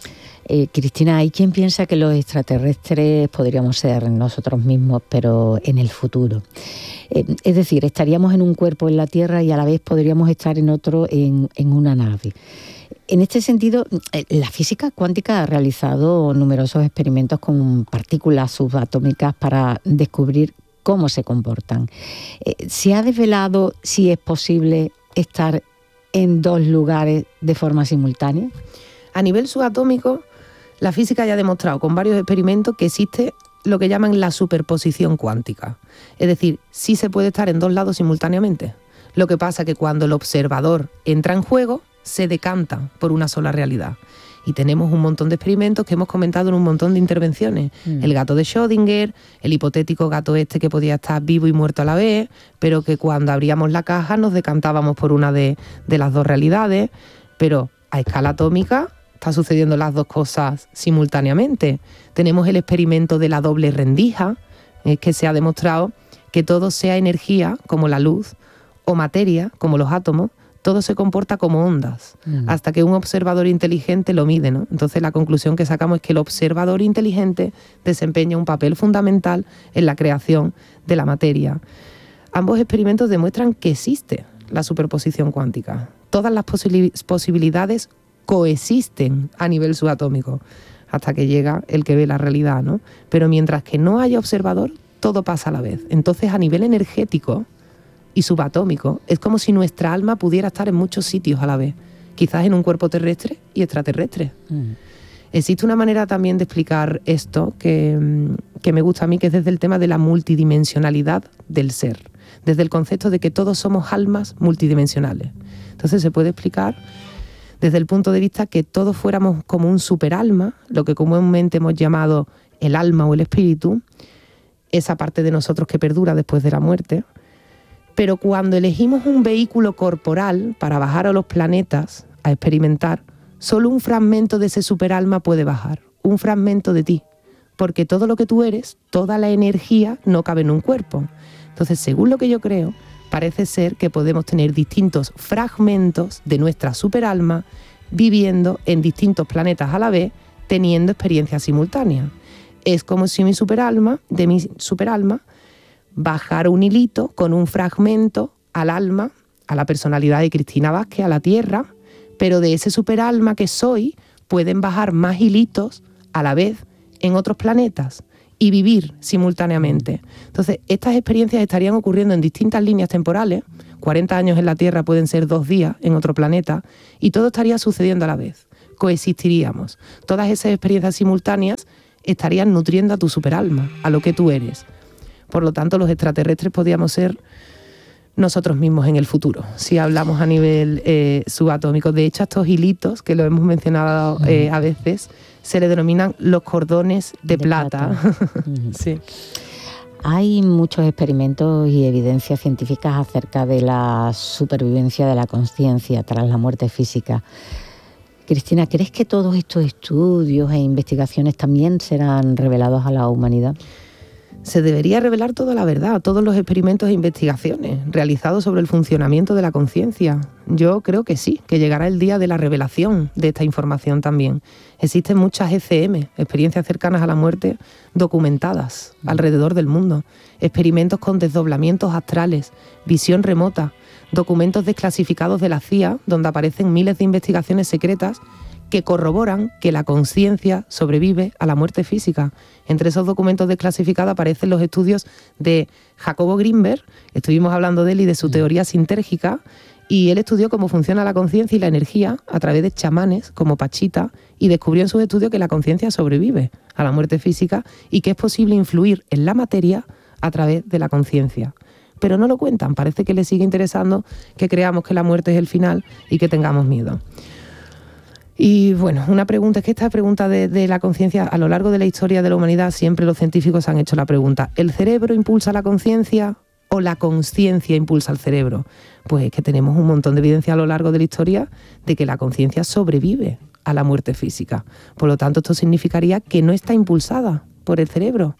Eh, Cristina, hay quien piensa que los extraterrestres podríamos ser nosotros mismos, pero en el futuro. Eh, es decir, estaríamos en un cuerpo en la Tierra y a la vez podríamos estar en otro en, en una nave. En este sentido, la física cuántica ha realizado numerosos experimentos con partículas subatómicas para descubrir cómo se comportan. Eh, ¿Se ha desvelado si es posible estar en dos lugares de forma simultánea? A nivel subatómico, la física ya ha demostrado con varios experimentos que existe lo que llaman la superposición cuántica. Es decir, sí se puede estar en dos lados simultáneamente. Lo que pasa es que cuando el observador entra en juego, se decanta por una sola realidad. Y tenemos un montón de experimentos que hemos comentado en un montón de intervenciones. Mm. El gato de Schrödinger, el hipotético gato este que podía estar vivo y muerto a la vez, pero que cuando abríamos la caja nos decantábamos por una de, de las dos realidades. Pero a escala atómica está sucediendo las dos cosas simultáneamente. Tenemos el experimento de la doble rendija, es que se ha demostrado que todo sea energía, como la luz, o materia, como los átomos, todo se comporta como ondas, mm. hasta que un observador inteligente lo mide, ¿no? Entonces la conclusión que sacamos es que el observador inteligente desempeña un papel fundamental en la creación de la materia. Ambos experimentos demuestran que existe la superposición cuántica. Todas las posi- posibilidades coexisten a nivel subatómico, hasta que llega el que ve la realidad, ¿no? Pero mientras que no haya observador, todo pasa a la vez. Entonces, a nivel energético y subatómico, es como si nuestra alma pudiera estar en muchos sitios a la vez, quizás en un cuerpo terrestre y extraterrestre. Mm. Existe una manera también de explicar esto que, que me gusta a mí, que es desde el tema de la multidimensionalidad del ser, desde el concepto de que todos somos almas multidimensionales. Entonces se puede explicar desde el punto de vista que todos fuéramos como un superalma, lo que comúnmente hemos llamado el alma o el espíritu, esa parte de nosotros que perdura después de la muerte. Pero cuando elegimos un vehículo corporal para bajar a los planetas a experimentar, solo un fragmento de ese superalma puede bajar, un fragmento de ti, porque todo lo que tú eres, toda la energía no cabe en un cuerpo. Entonces, según lo que yo creo, parece ser que podemos tener distintos fragmentos de nuestra superalma viviendo en distintos planetas a la vez, teniendo experiencias simultáneas. Es como si mi superalma, de mi superalma, bajara un hilito con un fragmento al alma, a la personalidad de Cristina Vázquez, a la Tierra, pero de ese superalma que soy pueden bajar más hilitos a la vez en otros planetas y vivir simultáneamente. Entonces, estas experiencias estarían ocurriendo en distintas líneas temporales. cuarenta años en la Tierra pueden ser dos días en otro planeta, y todo estaría sucediendo a la vez. Coexistiríamos. Todas esas experiencias simultáneas estarían nutriendo a tu superalma, a lo que tú eres. Por lo tanto, los extraterrestres podríamos ser nosotros mismos en el futuro, si hablamos a nivel eh, subatómico. De hecho, a estos hilitos, que lo hemos mencionado eh, a veces, se le denominan los cordones de, de plata. plata. Sí. Hay muchos experimentos y evidencias científicas acerca de la supervivencia de la consciencia tras la muerte física. Cristina, ¿crees que todos estos estudios e investigaciones también serán revelados a la humanidad? Se debería revelar toda la verdad, todos los experimentos e investigaciones realizados sobre el funcionamiento de la conciencia. Yo creo que sí, que llegará el día de la revelación de esta información también. Existen muchas E C M, experiencias cercanas a la muerte, documentadas alrededor del mundo. Experimentos con desdoblamientos astrales, visión remota, documentos desclasificados de la C I A, donde aparecen miles de investigaciones secretas que corroboran que la conciencia sobrevive a la muerte física. Entre esos documentos desclasificados aparecen los estudios de Jacobo Grinberg, estuvimos hablando de él y de su teoría sintérgica, y él estudió cómo funciona la conciencia y la energía a través de chamanes como Pachita, y descubrió en sus estudios que la conciencia sobrevive a la muerte física y que es posible influir en la materia a través de la conciencia. Pero no lo cuentan, parece que les sigue interesando que creamos que la muerte es el final y que tengamos miedo. Y bueno, una pregunta, es que esta pregunta de, de la conciencia, a lo largo de la historia de la humanidad, siempre los científicos han hecho la pregunta: ¿el cerebro impulsa la conciencia o la conciencia impulsa al cerebro? Pues es que tenemos un montón de evidencia a lo largo de la historia de que la conciencia sobrevive a la muerte física. Por lo tanto, esto significaría que no está impulsada por el cerebro.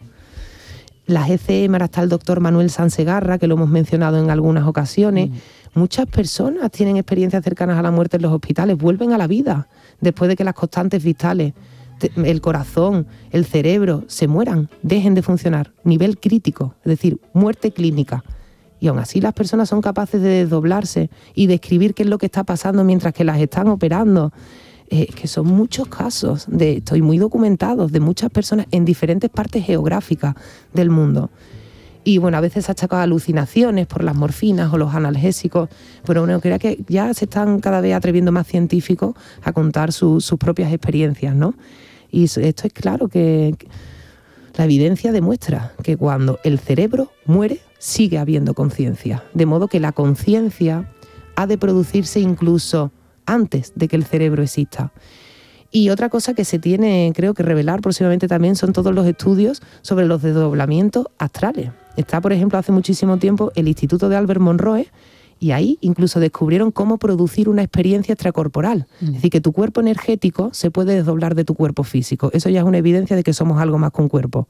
Las E C M, ahora está el doctor Manuel Sansegarra, que lo hemos mencionado en algunas ocasiones. Mm. Muchas personas tienen experiencias cercanas a la muerte en los hospitales, vuelven a la vida después de que las constantes vitales, el corazón, el cerebro, se mueran, dejen de funcionar, nivel crítico, es decir, muerte clínica. Y aún así las personas son capaces de desdoblarse y describir qué es lo que está pasando mientras que las están operando. Eh, que son muchos casos de esto y muy documentados de muchas personas en diferentes partes geográficas del mundo. Y bueno, a veces se achaca alucinaciones por las morfinas o los analgésicos, pero uno cree que ya se están cada vez atreviendo más científicos a contar su, sus propias experiencias, ¿no? Y esto es claro que la evidencia demuestra que cuando el cerebro muere, sigue habiendo conciencia. De modo que la conciencia ha de producirse incluso antes de que el cerebro exista. Y otra cosa que se tiene, creo que revelar próximamente también, son todos los estudios sobre los desdoblamientos astrales. Está, por ejemplo, hace muchísimo tiempo el Instituto de Albert Monroe, y ahí incluso descubrieron cómo producir una experiencia extracorporal. Mm. Es decir, que tu cuerpo energético se puede desdoblar de tu cuerpo físico. Eso ya es una evidencia de que somos algo más que un cuerpo.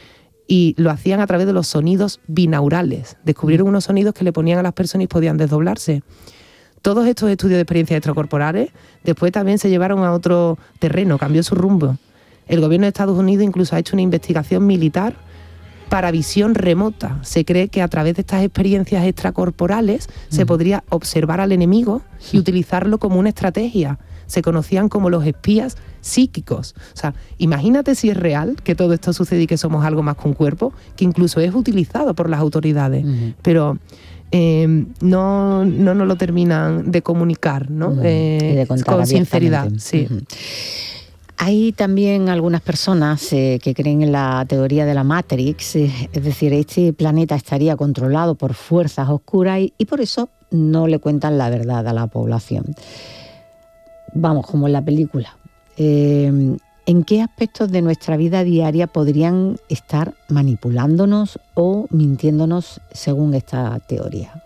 Y lo hacían a través de los sonidos binaurales. Descubrieron unos sonidos que le ponían a las personas y podían desdoblarse. Todos estos estudios de experiencias extracorporales después también se llevaron a otro terreno, cambió su rumbo. El gobierno de Estados Unidos incluso ha hecho una investigación militar para visión remota. Se cree que a través de estas experiencias extracorporales mm. se podría observar al enemigo y utilizarlo como una estrategia. Se conocían como los espías psíquicos. O sea, imagínate si es real que todo esto sucede y que somos algo más que un cuerpo, que incluso es utilizado por las autoridades. Mm. Pero Eh, no, no nos lo terminan de comunicar, ¿no? Uh-huh. eh, y de contar con sinceridad. Sí. Uh-huh. Hay también algunas personas eh, que creen en la teoría de la Matrix, eh, es decir, este planeta estaría controlado por fuerzas oscuras y, y por eso no le cuentan la verdad a la población. Vamos, como en la película. Eh, ¿En qué aspectos de nuestra vida diaria podrían estar manipulándonos o mintiéndonos según esta teoría?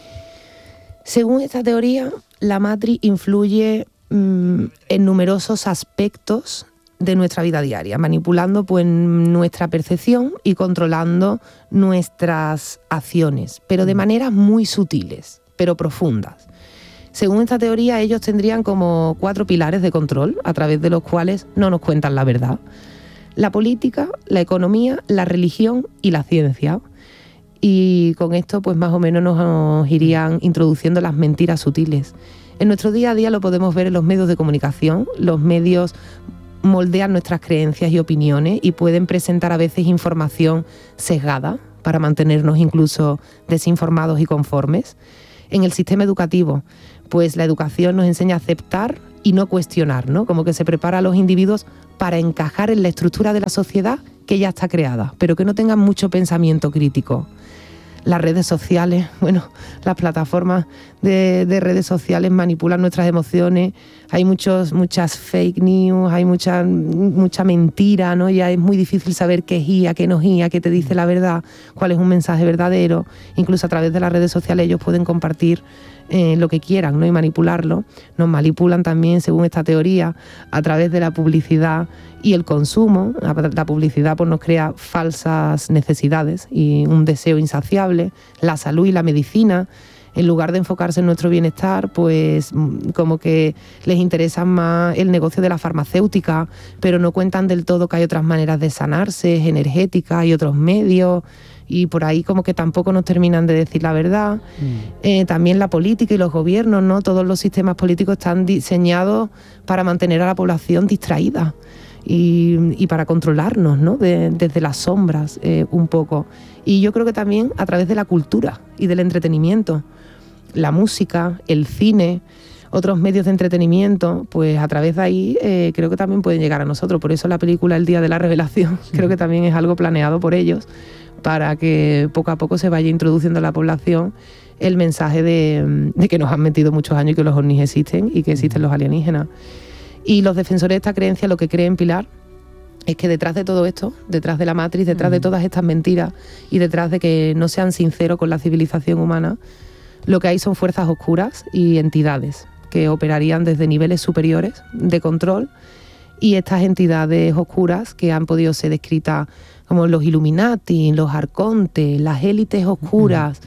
Según esta teoría, la Matrix influye mmm, en numerosos aspectos de nuestra vida diaria, manipulando pues, nuestra percepción y controlando nuestras acciones, pero de maneras muy sutiles, pero profundas. Según esta teoría, ellos tendrían como cuatro pilares de control a través de los cuales no nos cuentan la verdad. la política, la economía, la religión y la ciencia. Y con esto pues más o menos nos irían introduciendo las mentiras sutiles. En nuestro día a día lo podemos ver en los medios de comunicación. Los medios moldean nuestras creencias y opiniones y pueden presentar a veces información sesgada para mantenernos incluso desinformados y conformes. En el sistema educativo, pues la educación nos enseña a aceptar y no cuestionar, ¿no? Como que se prepara a los individuos para encajar en la estructura de la sociedad que ya está creada, pero que no tengan mucho pensamiento crítico. Las redes sociales, bueno, las plataformas de, de redes sociales manipulan nuestras emociones, hay muchos, muchas fake news, hay mucha, mucha mentira, ¿no? Ya es muy difícil saber qué es I A, qué no es I A, qué te dice la verdad, cuál es un mensaje verdadero. Incluso a través de las redes sociales ellos pueden compartir eh, lo que quieran, ¿no? Y manipularlo. Nos manipulan también, según esta teoría, a través de la publicidad y el consumo. La publicidad pues, nos crea falsas necesidades y un deseo insaciable. La salud y la medicina, en lugar de enfocarse en nuestro bienestar, pues como que les interesa más el negocio de la farmacéutica, pero no cuentan del todo que hay otras maneras de sanarse, energéticas y otros medios, y por ahí como que tampoco nos terminan de decir la verdad. Mm. Eh, también la política y los gobiernos, ¿no? Todos los sistemas políticos están diseñados para mantener a la población distraída y, y para controlarnos, ¿no? De, desde las sombras eh, un poco. Y yo creo que también a través de la cultura y del entretenimiento, la música, el cine, otros medios de entretenimiento, pues a través de ahí eh, creo que también pueden llegar a nosotros. Por eso la película El Día de la Revelación sí. creo que también es algo planeado por ellos, para que poco a poco se vaya introduciendo en la población el mensaje de, de que nos han mentido muchos años y que los ovnis existen y que existen los alienígenas. Y los defensores de esta creencia lo que creen, Pilar, es que detrás de todo esto, detrás de la Matrix, detrás de todas estas mentiras y detrás de que no sean sinceros con la civilización humana, lo que hay son fuerzas oscuras y entidades que operarían desde niveles superiores de control, y estas entidades oscuras que han podido ser descritas como los Illuminati, los arcontes, las élites oscuras,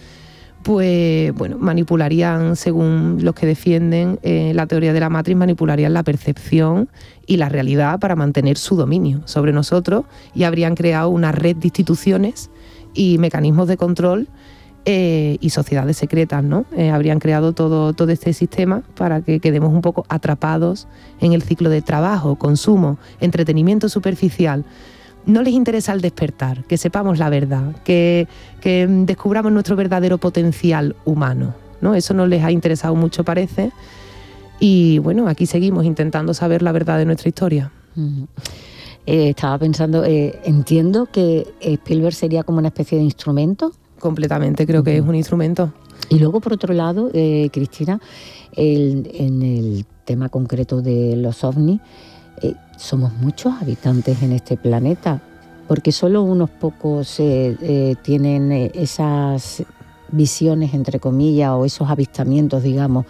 pues bueno, manipularían, según los que defienden eh, la teoría de la Matrix, manipularían la percepción y la realidad para mantener su dominio sobre nosotros, y habrían creado una red de instituciones y mecanismos de control Eh, y sociedades secretas, ¿no? Eh, habrían creado todo, todo este sistema para que quedemos un poco atrapados en el ciclo de trabajo, consumo, entretenimiento superficial. No les interesa el despertar, que sepamos la verdad, que, que descubramos nuestro verdadero potencial humano, ¿no? Eso no les ha interesado mucho, parece. Y bueno, aquí seguimos intentando saber la verdad de nuestra historia. Uh-huh. Eh, estaba pensando, eh, entiendo que Spielberg sería como una especie de instrumento. Completamente, creo que es un instrumento. Y luego, por otro lado, eh, Cristina, el, en el tema concreto de los ovnis, eh, somos muchos habitantes en este planeta, porque solo unos pocos eh, eh, tienen eh, esas visiones, entre comillas, o esos avistamientos, digamos,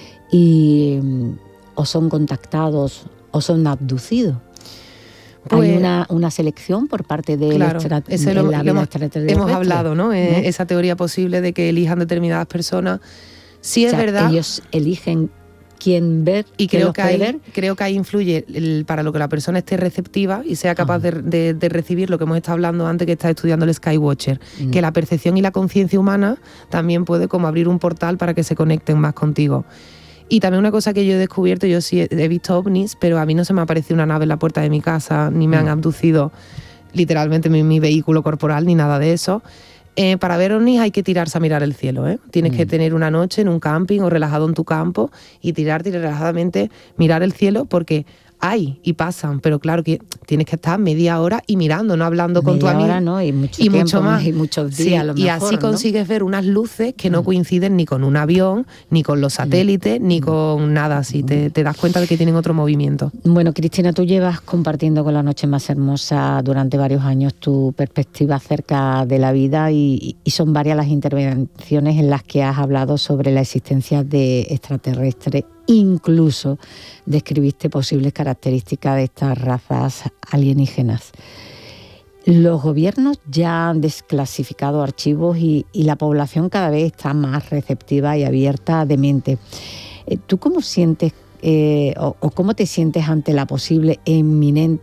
y o son contactados o son abducidos. Pues, hay una, una selección por parte de claro, extra, ese lo, la lo hemos, hemos hablado, ¿no? ¿no? Eh, esa teoría posible de que elijan determinadas personas. Sí, es o sea, verdad. Ellos eligen quién ver y creo que, ahí, ver. creo que ahí influye el, para lo que la persona esté receptiva y sea capaz de, de, de recibir lo que hemos estado hablando antes, que está estudiando el Skywatcher, mm. que la percepción y la conciencia humana también puede como abrir un portal para que se conecten más contigo. Y también una cosa que yo he descubierto, yo sí he visto ovnis, pero a mí no se me ha aparecido una nave en la puerta de mi casa, ni me han abducido literalmente mi, mi vehículo corporal, ni nada de eso. Eh, para ver ovnis hay que tirarse a mirar el cielo, ¿eh? Tienes mm. que tener una noche en un camping o relajado en tu campo y tirarte y relajadamente mirar el cielo, porque hay y pasan, pero claro que tienes que estar media hora y mirando, no hablando media con tu amigo. Hora, ¿no? Y mucho, y tiempo, mucho más. Y muchos días, sí, a lo mejor, y así ¿no? consigues ver unas luces que no coinciden ni con un avión, ni con los satélites, mm. ni con nada así. Mm. Te, te das cuenta de que tienen otro movimiento. Bueno, Cristina, tú llevas compartiendo con La Noche Más Hermosa durante varios años tu perspectiva acerca de la vida, y, y son varias las intervenciones en las que has hablado sobre la existencia de extraterrestres. Incluso describiste posibles características de estas razas alienígenas. Los gobiernos ya han desclasificado archivos y, y la población cada vez está más receptiva y abierta de mente. ¿Tú cómo sientes eh, o, o cómo te sientes ante la posible e inminente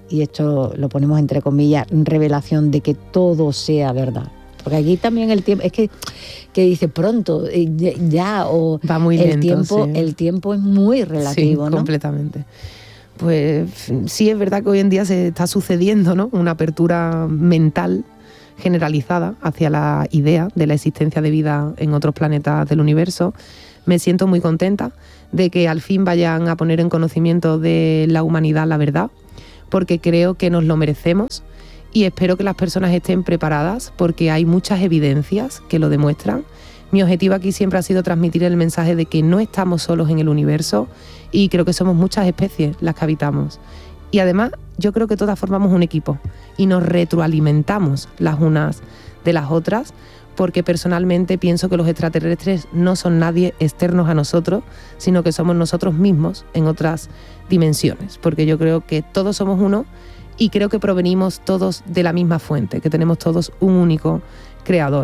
y esto lo ponemos entre comillas, revelación de que todo sea verdad? Porque aquí también el tiempo, es que, que dice pronto, ya, o va muy lento, el tiempo, sí. el tiempo es muy relativo, sí, ¿no? Completamente. Pues sí, es verdad que hoy en día se está sucediendo, ¿no?, una apertura mental generalizada hacia la idea de la existencia de vida en otros planetas del universo. Me siento muy contenta de que al fin vayan a poner en conocimiento de la humanidad la verdad, porque creo que nos lo merecemos. Y espero que las personas estén preparadas porque hay muchas evidencias que lo demuestran. Mi objetivo aquí siempre ha sido transmitir el mensaje de que no estamos solos en el universo y creo que somos muchas especies las que habitamos. Y además yo creo que todas formamos un equipo y nos retroalimentamos las unas de las otras, porque personalmente pienso que los extraterrestres no son nadie externos a nosotros, sino que somos nosotros mismos en otras dimensiones, porque yo creo que todos somos uno. Y creo que provenimos todos de la misma fuente, que tenemos todos un único creador.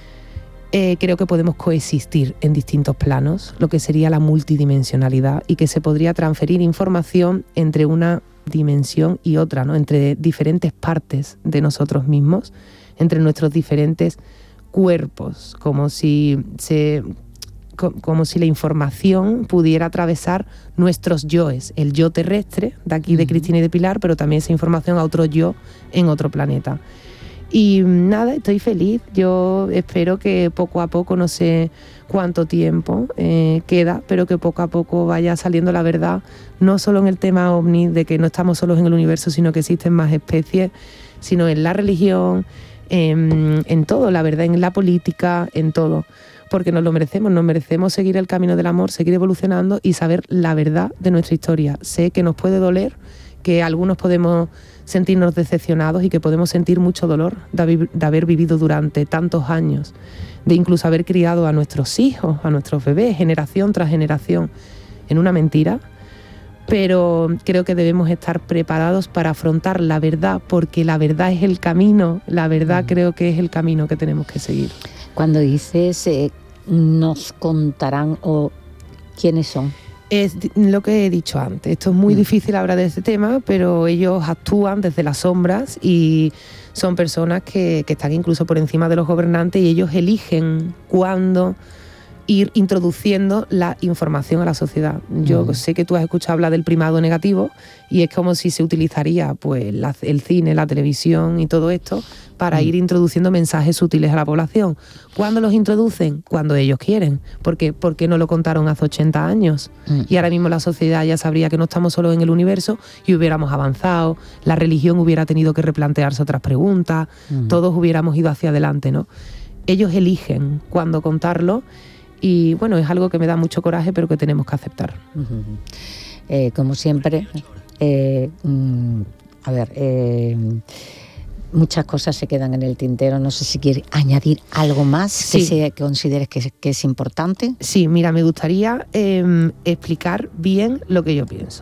Eh, creo que podemos coexistir en distintos planos, lo que sería la multidimensionalidad, y que se podría transferir información entre una dimensión y otra, ¿no?, entre diferentes partes de nosotros mismos, entre nuestros diferentes cuerpos, como si se... como si la información pudiera atravesar nuestros yoes, el yo terrestre, de aquí de Cristina y de Pilar, pero también esa información a otro yo en otro planeta. Y nada, estoy feliz, yo espero que poco a poco, no sé cuánto tiempo eh, queda, pero que poco a poco vaya saliendo la verdad, no solo en el tema ovni, de que no estamos solos en el universo, sino que existen más especies, sino en la religión, en, en todo, la verdad, en la política, en todo. Porque nos lo merecemos, nos merecemos seguir el camino del amor, seguir evolucionando y saber la verdad de nuestra historia. Sé que nos puede doler, que algunos podemos sentirnos decepcionados y que podemos sentir mucho dolor de haber vivido durante tantos años, de incluso haber criado a nuestros hijos, a nuestros bebés, generación tras generación, en una mentira. Pero creo que debemos estar preparados para afrontar la verdad, porque la verdad es el camino, la verdad creo que es el camino que tenemos que seguir. Cuando dices eh, nos contarán, o quiénes son. Es lo que he dicho antes. Esto es muy mm. difícil hablar de este tema, pero ellos actúan desde las sombras y son personas que, que están incluso por encima de los gobernantes, y ellos eligen cuándo ir introduciendo la información a la sociedad. Yo mm. sé que tú has escuchado hablar del primado negativo, y es como si se utilizaría pues la, el cine, la televisión y todo esto para mm. ir introduciendo mensajes sutiles a la población. ¿Cuándo los introducen? Cuando ellos quieren. Porque ¿por qué no lo contaron hace ochenta años? Mm. Y ahora mismo la sociedad ya sabría que no estamos solos en el universo y hubiéramos avanzado, la religión hubiera tenido que replantearse otras preguntas, mm. todos hubiéramos ido hacia adelante, ¿no? Ellos eligen cuándo contarlo. Y bueno, es algo que me da mucho coraje, pero que tenemos que aceptar. Uh-huh. Eh, como siempre, eh, mm, a ver, eh, muchas cosas se quedan en el tintero. No sé si quieres añadir algo más sí. que, se, que consideres que, que es importante. Sí, mira, me gustaría eh, explicar bien lo que yo pienso.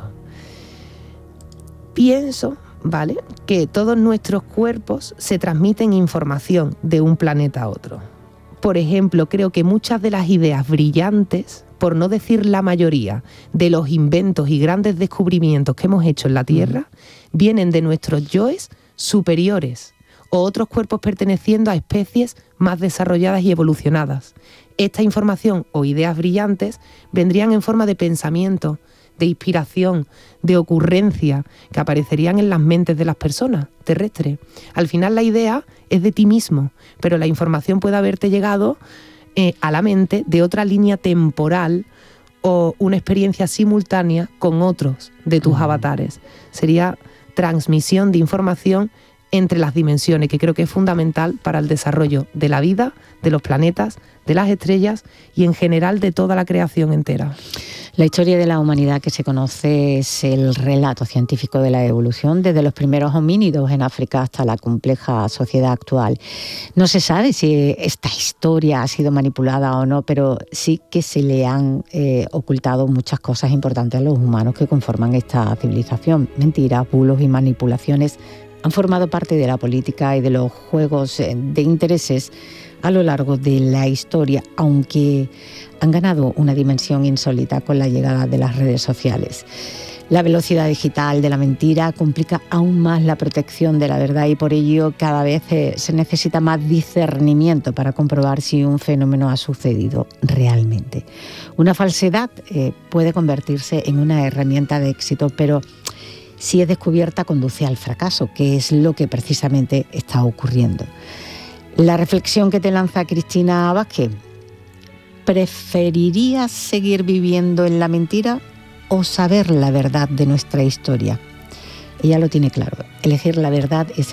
Pienso, ¿vale?, que todos nuestros cuerpos se transmiten información de un planeta a otro. Por ejemplo, creo que muchas de las ideas brillantes, por no decir la mayoría, de los inventos y grandes descubrimientos que hemos hecho en la Tierra, mm. vienen de nuestros yoes superiores o otros cuerpos perteneciendo a especies más desarrolladas y evolucionadas. Esta información o ideas brillantes vendrían en forma de pensamiento, de inspiración, de ocurrencia, que aparecerían en las mentes de las personas terrestres. Al final la idea es de ti mismo, pero la información puede haberte llegado eh, a la mente de otra línea temporal o una experiencia simultánea con otros de tus uh-huh. avatares. Sería transmisión de información entre las dimensiones, que creo que es fundamental para el desarrollo de la vida, de los planetas, de las estrellas y en general de toda la creación entera. La historia de la humanidad que se conoce es el relato científico de la evolución, desde los primeros homínidos en África hasta la compleja sociedad actual. No se sabe si esta historia ha sido manipulada o no, pero sí que se le han eh, ocultado muchas cosas importantes a los humanos que conforman esta civilización. Mentiras, bulos y manipulaciones han formado parte de la política y de los juegos de intereses a lo largo de la historia, aunque han ganado una dimensión insólita con la llegada de las redes sociales. La velocidad digital de la mentira complica aún más la protección de la verdad y por ello cada vez eh, se necesita más discernimiento para comprobar si un fenómeno ha sucedido realmente. Una falsedad eh, puede convertirse en una herramienta de éxito, pero si es descubierta conduce al fracaso, que es lo que precisamente está ocurriendo. La reflexión que te lanza Cristina Vázquez: ¿preferirías seguir viviendo en la mentira o saber la verdad de nuestra historia? Ella lo tiene claro, elegir la verdad es